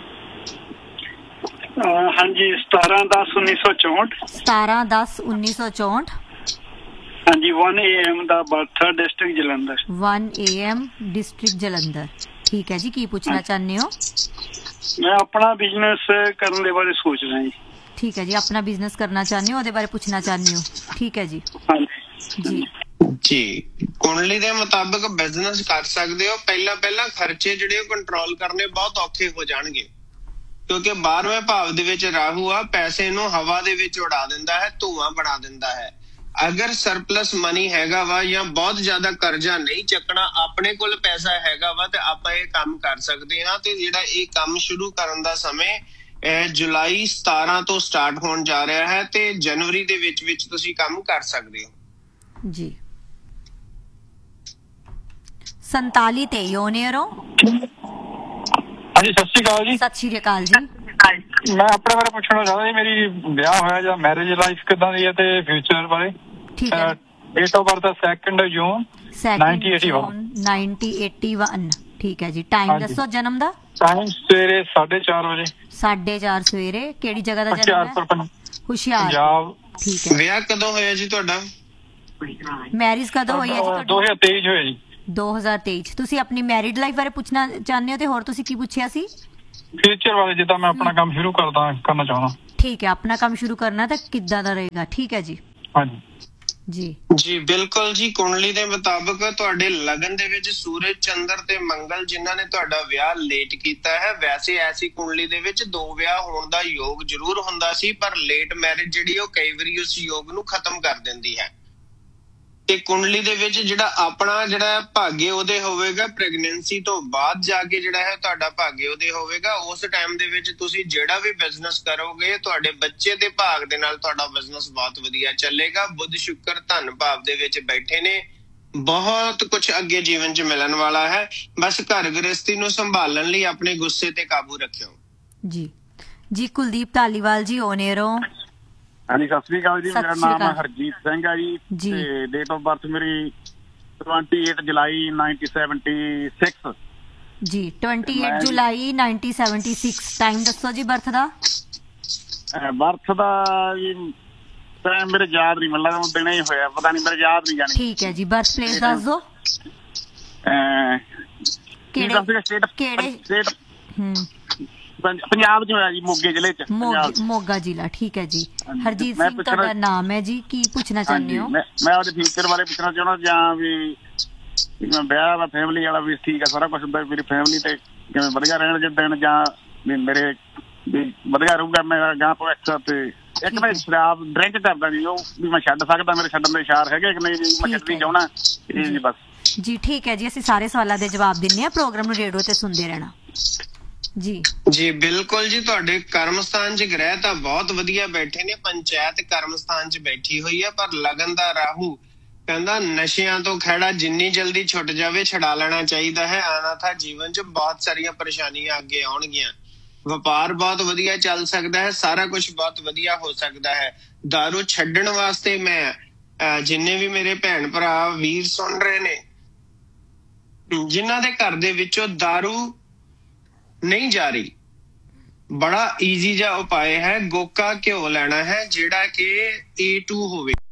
S5: ਹਾਂਜੀ ਸਤਾਰਾਂ ਦਸ ਉੱਨੀ ਸੌ ਚੌਂਹਠ।
S1: ਸਤਾਰਾਂ ਦਸ ਉੱਨੀ ਸੌ ਚੌਂਹਠ।
S5: ਹਾਂਜੀ one A M the birth, district Jalandhar.
S1: one A M district Jalandhar. ਠੀਕ ਹੈ ਜੀ, ਕੀ ਪੁੱਛਣਾ ਚਾਹੁੰਦੇ ਹੋ?
S5: ਮੈਂ ਆਪਣਾ ਬਿਜ਼ਨਸ ਕਰਨ ਦੇ ਬਾਰੇ ਸੋਚ ਰਿਹਾ ਜੀ।
S1: ਠੀਕ ਹੈ ਜੀ, ਆਪਣਾ ਬਿਜ਼ਨਸ ਕਰਨਾ ਚਾਹੁੰਦੇ ਹੋ, ਉਹਦੇ ਬਾਰੇ ਪੁੱਛਣਾ ਚਾਹੁੰਦੇ ਹੋ। ਠੀਕ ਹੈ ਜੀ।
S3: ਜੀ ਜੀ ਕੁੰਡਲੀ ਦੇ ਮੁਤਾਬਕ ਬਿਜ਼ਨਸ ਕਰ ਸਕਦੇ ਹੋ। ਪਹਿਲਾਂ ਪਹਿਲਾਂ ਖਰਚੇ ਜਿਹੜੇ ਕੰਟਰੋਲ ਕਰਨੇ ਬਹੁਤ ਔਖੇ ਹੋ ਜਾਣਗੇ, ਕਿਉਂਕਿ ਬਾਰਵੇਂ ਭਾਵ ਦੇ ਵਿੱਚ ਰਾਹੂ ਆ, ਪੈਸੇ ਨੂੰ ਹਵਾ ਦੇ ਵਿੱਚ ਉਡਾ ਦਿੰਦਾ ਹੈ, ਧੂਆਂ ਬਣਾ ਦਿੰਦਾ ਹੈ। ਅਗਰ ਸਰਪਲਸ ਮਨੀ ਹੈਗਾ ਵਾ ਜਾਂ ਬਹੁਤ ਜ਼ਿਆਦਾ ਕਰਜ਼ਾ ਨਹੀਂ ਚੱਕਣਾ, ਆਪਣੇ ਕੋਲ ਪੈਸਾ ਹੈਗਾ ਵਾ, ਤੇ ਆਪਾਂ ਇਹ ਕੰਮ ਕਰ ਸਕਦੇ ਹਾਂ। ਤੇ ਜਿਹੜਾ ਇਹ ਕੰਮ ਸ਼ੁਰੂ ਕਰਨ ਦਾ ਸਮੇਂ ਜੁਲਾਈ ਸਤਾਰਾਂ ਤੋਂ ਸਟਾਰਟ ਹੋਣ ਜਾ ਰਿਹਾ ਹੈ, ਤੇ ਜਨਵਰੀ ਦੇ ਵਿੱਚ ਵਿੱਚ ਤੁਸੀਂ ਕੰਮ ਕਰ ਸਕਦੇ ਹੋ
S1: ਜੀ। ਸੰਤਾਲੀ ਤੇ ਔਨ 에ਅਰ ਹੋ।
S12: ਹਾਂਜੀ ਸਤਿ ਸ਼੍ਰੀ ਅਕਾਲ ਜੀ।
S1: ਸਤਿ ਸ਼੍ਰੀ ਅਕਾਲ ਜੀ।
S12: ਮੈਂ ਆਪਣੇ ਬਾਰੇ ਪੁੱਛਣਾ ਚਾਹੁੰਦਾ ਜੀ, ਮੇਰੀ ਵਿਆਹ ਹੋਇਆ ਜਾਂ ਮੈਰਿਜ ਲਾਈਫ ਕਿੱਦਾਂ ਦੀ ਹੈ ਤੇ ਫਿਊਚਰ ਬਾਰੇ।
S1: ਠੀਕ ਹੈ।
S12: Date of birth second June ninety eighty one.
S1: Ninety eighty one. ਠੀਕ ਹੈ ਜੀ, ਟਾਈਮ ਦੱਸੋ ਜਨਮ ਦਾ।
S12: ਟਾਈਮ ਸਵੇਰੇ ਸਾਢੇ ਚਾਰ ਵਜੇ।
S1: ਸਾਢੇ ਚਾਰ ਸਵੇਰੇ। ਕਿਹੜੀ ਜਗ੍ਹਾ ਦਾ ਜਨਮ ਹੈ? ਹੁਸ਼ਿਆਰ
S12: ਪੰਜਾਬ।
S1: ਠੀਕ ਹੈ।
S3: ਵਿਆਹ ਕਦੋਂ ਹੋਇਆ ਜੀ ਤੁਹਾਡਾ?
S1: ਮੈਰਿਜ ਕਦੋਂ ਹੋਈ ਹੈ ਜੀ?
S12: ਦੋ ਹਜ਼ਾਰ ਤੇਈ ਹੋਇਆ ਜੀ।
S1: ਦੋ ਹਜ਼ਾਰ ਤੇਈ ਚ। ਤੁਸੀਂ ਆਪਣੀ ਮੈਰਿਡ ਲਾਈਫ ਬਾਰੇ ਪੁੱਛਣਾ ਚਾਹੁੰਦੇ ਹੋ ਤੇ ਹੋਰ ਤੁਸੀਂ ਕੀ ਪੁੱਛਿਆ ਸੀ?
S12: ਫਿਊਚਰ ਬਾਰੇ, ਜਿੱਦਾਂ ਮੈਂ ਆਪਣਾ ਕੰਮ ਸ਼ੁਰੂ ਕਰਦਾ ਕਰਨਾ ਚਾਹੁੰਦਾ।
S1: ਠੀਕ ਹੈ, ਆਪਣਾ ਕੰਮ ਸ਼ੁਰੂ ਕਰਨਾ ਤਾਂ ਕਿੱਦਾਂ ਦਾ ਰਹੇਗਾ? ਠੀਕ ਹੈ ਜੀ।
S12: ਹਾਂਜੀ
S1: ਜੀ
S3: ਜੀ ਬਿਲਕੁਲ ਜੀ। ਕੁੰਡਲੀ ਦੇ ਮੁਤਾਬਕ ਤੁਹਾਡੇ ਲਗਨ ਦੇ ਵਿੱਚ ਸੂਰਜ, ਚੰਦਰ ਤੇ ਮੰਗਲ ਜਿਨ੍ਹਾਂ ਨੇ ਤੁਹਾਡਾ ਵਿਆਹ ਲੇਟ ਕੀਤਾ ਹੈ, ਵੈਸੇ ਐਸੀ ਕੁੰਡਲੀ ਦੇ ਵਿੱਚ ਦੋ ਵਿਆਹ ਹੋਣ ਦਾ ਯੋਗ ਜ਼ਰੂਰ ਹੁੰਦਾ ਸੀ, ਪਰ ਲੇਟ ਮੈਰਿਜ ਜਿਹੜੀ ਉਹ ਕਈ ਵਾਰੀ ਉਸ ਯੋਗ ਨੂੰ ਖਤਮ ਕਰ ਦਿੰਦੀ ਹੈ। ਤੇ ਕੁੰਡਲੀ ਦੇ ਵਿੱਚ ਜਿਹੜਾ ਆਪਣਾ ਜਿਹੜਾ ਭਾਗਯ ਉਹਦੇ ਹੋਵੇਗਾ ਪ੍ਰੈਗਨੈਂਸੀ ਤੋਂ ਬਾਅਦ ਜਾ ਕੇ ਜਿਹੜਾ ਹੈ ਤੁਹਾਡਾ ਭਾਗਯ ਉਹਦੇ ਹੋਵੇਗਾ। ਉਸ ਟਾਈਮ ਦੇ ਵਿੱਚ ਤੁਸੀਂ ਜਿਹੜਾ ਵੀ ਬਿਜ਼ਨਸ ਕਰੋਗੇ ਤੁਹਾਡੇ ਬੱਚੇ ਦੇ ਭਾਗ ਦੇ ਨਾਲ ਤੁਹਾਡਾ ਬਿਜ਼ਨਸ ਬਹੁਤ ਵਧੀਆ ਚੱਲੇਗਾ। ਬੁੱਧ ਸ਼ੁੱਕਰ ਧਨ ਭਾਵ ਦੇ ਵਿੱਚ ਬੈਠੇ ਨੇ, ਬਹੁਤ ਕੁਝ ਅੱਗੇ ਜੀਵਨ 'ਚ ਮਿਲਣ ਵਾਲਾ ਹੈ। ਬਸ ਘਰ ਗ੍ਰਸਤੀ ਨੂੰ ਸੰਭਾਲਣ ਲਈ ਆਪਣੇ ਗੁੱਸੇ ਤੇ ਕਾਬੂ ਰੱਖਿਓ।
S1: ਜੀ ਜੀ ਕੁਲਦੀਪ ਧਾਲੀਵਾਲ ਜੀ ਓਨੇਰੋ।
S13: ਹਾਂਜੀ ਸਤਿ ਸ੍ਰੀ ਅਕਾਲ ਜੀ। ਮੇਰਾ ਨਾਮ ਹਰਜੀਤ ਸਿੰਘ ਹੈ ਜੀ ਤੇ ਡੇਟ ਆਫ ਬਰਥ ਮੇਰੀ ਅਠਾਈ ਜੁਲਾਈ ਨਾਈਨਟੀਨ ਸੈਵਨਟੀ ਸਿਕਸ
S1: ਜੀ। ਅਠਾਈ ਜੁਲਾਈ ਨਾਈਨਟੀਨ ਸੈਵਨਟੀ ਸਿਕਸ। ਟਾਈਮ ਦੱਸੋ ਜੀ ਬਰਥ ਦਾ?
S13: ਬਰਥ ਦਾ ਜੀ ਟਾਈਮ ਮੇਰੇ ਯਾਦ ਨਹੀਂ, ਮੈਨੂੰ ਲੱਗਦਾ ਦਿਨ ਹੀ ਹੋਇਆ, ਪਤਾ ਨਹੀਂ, ਮੇਰੇ ਯਾਦ ਨਹੀਂ ਜਾਣੀ।
S1: ਠੀਕ ਹੈ ਜੀ। ਬਰਥ ਪਲੇਸ ਦੱਸ ਦਿਓ।
S13: ਕਿਹੜੇ
S1: ਕਿਹੜੇ
S13: ਸਟੇਟ? ਹੂੰ ਪੰਜਾਬ ਚ ਹੋਇਆ ਜੀ, ਮੋਗੇ ਜ਼ਿਲ੍ਹੇ ਚ।
S1: ਮੋਗਾ ਜ਼ਿਲ੍ਹਾ। ਠੀਕ ਹੈ ਜੀ। ਹਰਜੀਤ ਸਿੰਘ ਤੁਹਾਡਾ ਨਾਮ ਹੈ ਜੀ, ਕੀ ਪੁੱਛਣਾ ਚਾਹੁੰਦੇ ਹੋ?
S13: ਮੈਂ ਉਹਦੇ ਫਿਊਚਰ ਬਾਰੇ ਪੁੱਛਣਾ ਚਾਹੁੰਦਾ ਜਾਂ ਵੀ ਮੈਂ ਵਿਆਹ ਦਾ ਫੈਮਿਲੀ ਵਾਲਾ ਵੀ ਠੀਕ ਆ, ਸਾਰਾ ਕੁਛ ਹੁੰਦਾ, ਮੇਰੀ ਫੈਮਿਲੀ ਤੇ ਕਿਵੇਂ ਵਧੀਆ ਰਹਿਣ ਜੇ ਦਿਨ, ਜਾਂ ਵੀ ਮੇਰੇ ਵੀ ਵਧੀਆ ਰਹੂਗਾ ਮੇਰਾ ਗਾਂ ਭਵਿੱਖ। ਤੇ ਇੱਕ ਮੈਂ ਸ਼ਰਾਬ ਡਰਿੰਕ ਕਰਦਾ ਜੀ, ਉਹ ਵੀ ਮੈਂ ਛੱਡ ਸਕਦਾ, ਮੇਰੇ ਛੱਡਣ ਦੇ ਇਸ਼ਾਰ ਹੈਗੇ ਕਿ ਨਹੀਂ ਜੀ? ਮੈਂ ਛੱਡਣੀ ਚਾਹੁੰਦਾ ਇਹ ਜੀ ਬਸ।
S1: ਜੀ ਠੀਕ ਹੈ ਜੀ। ਅਸੀਂ ਸਾਰੇ ਸਵਾਲਾਂ ਦੇ ਜਵਾਬ ਦਿੰਦੇ ਹਾਂ। ਪ੍ਰੋਗਰਾਮ ਨੂੰ ਰੇਡੀਓ ਤੇ ਸੁਣਦੇ ਰਹਿਣਾ ਜੀ।
S3: ਜੀ ਬਿਲਕੁਲ ਜੀ। ਤੁਹਾਡੇ ਕਰਮ ਸਥਾਨ 'ਚ ਗ੍ਰਹਿ ਤਾਂ ਬਹੁਤ ਵਧੀਆ ਬੈਠੇ ਨੇ, ਪੰਚਾਇਤ ਕਰਮ ਸਥਾਨ 'ਚ ਬੈਠੀ ਹੋਈ ਹੈ, ਪਰ ਲਗਨ ਦਾ ਰਾਹੂ ਕਹਿੰਦਾ ਨਸ਼ਿਆਂ ਤੋਂ ਖਹਿੜਾ ਜਿੰਨੀ ਜਲਦੀ ਛੁੱਟ ਜਾਵੇ ਛਡਾ ਲੈਣਾ ਚਾਹੀਦਾ ਹੈ। ਆਣਾ ਤਾਂ ਜੀਵਨ 'ਚ ਬਹੁਤ ਸਾਰੀਆਂ ਪਰੇਸ਼ਾਨੀਆਂ ਅੱਗੇ ਆਉਣਗੀਆਂ। ਵਪਾਰ ਬਹੁਤ ਵਧੀਆ ਚੱਲ ਸਕਦਾ ਹੈ, ਸਾਰਾ ਕੁਝ ਬਹੁਤ ਵਧੀਆ ਹੋ ਸਕਦਾ ਹੈ। ਦਾਰੂ ਛੱਡਣ ਵਾਸਤੇ ਮੈਂ ਜਿੰਨੇ ਵੀ ਮੇਰੇ ਭੈਣ ਭਰਾ ਵੀਰ ਸੁਣ ਰਹੇ ਨੇ, ਜਿਨ੍ਹਾਂ ਦੇ ਘਰ ਦੇ ਵਿੱਚੋਂ ਦਾਰੂ ਨਹੀਂ ਜਾ ਰਹੀ, ਬੜਾ ਈਜ਼ੀ ਜਿਹਾ ਉਪਾਅ ਹੈ। ਗੋਕਾ ਘਿਓ ਲੈਣਾ ਹੈ ਜਿਹੜਾ ਕਿ ਏ ਟੂ ਹੋਵੇ।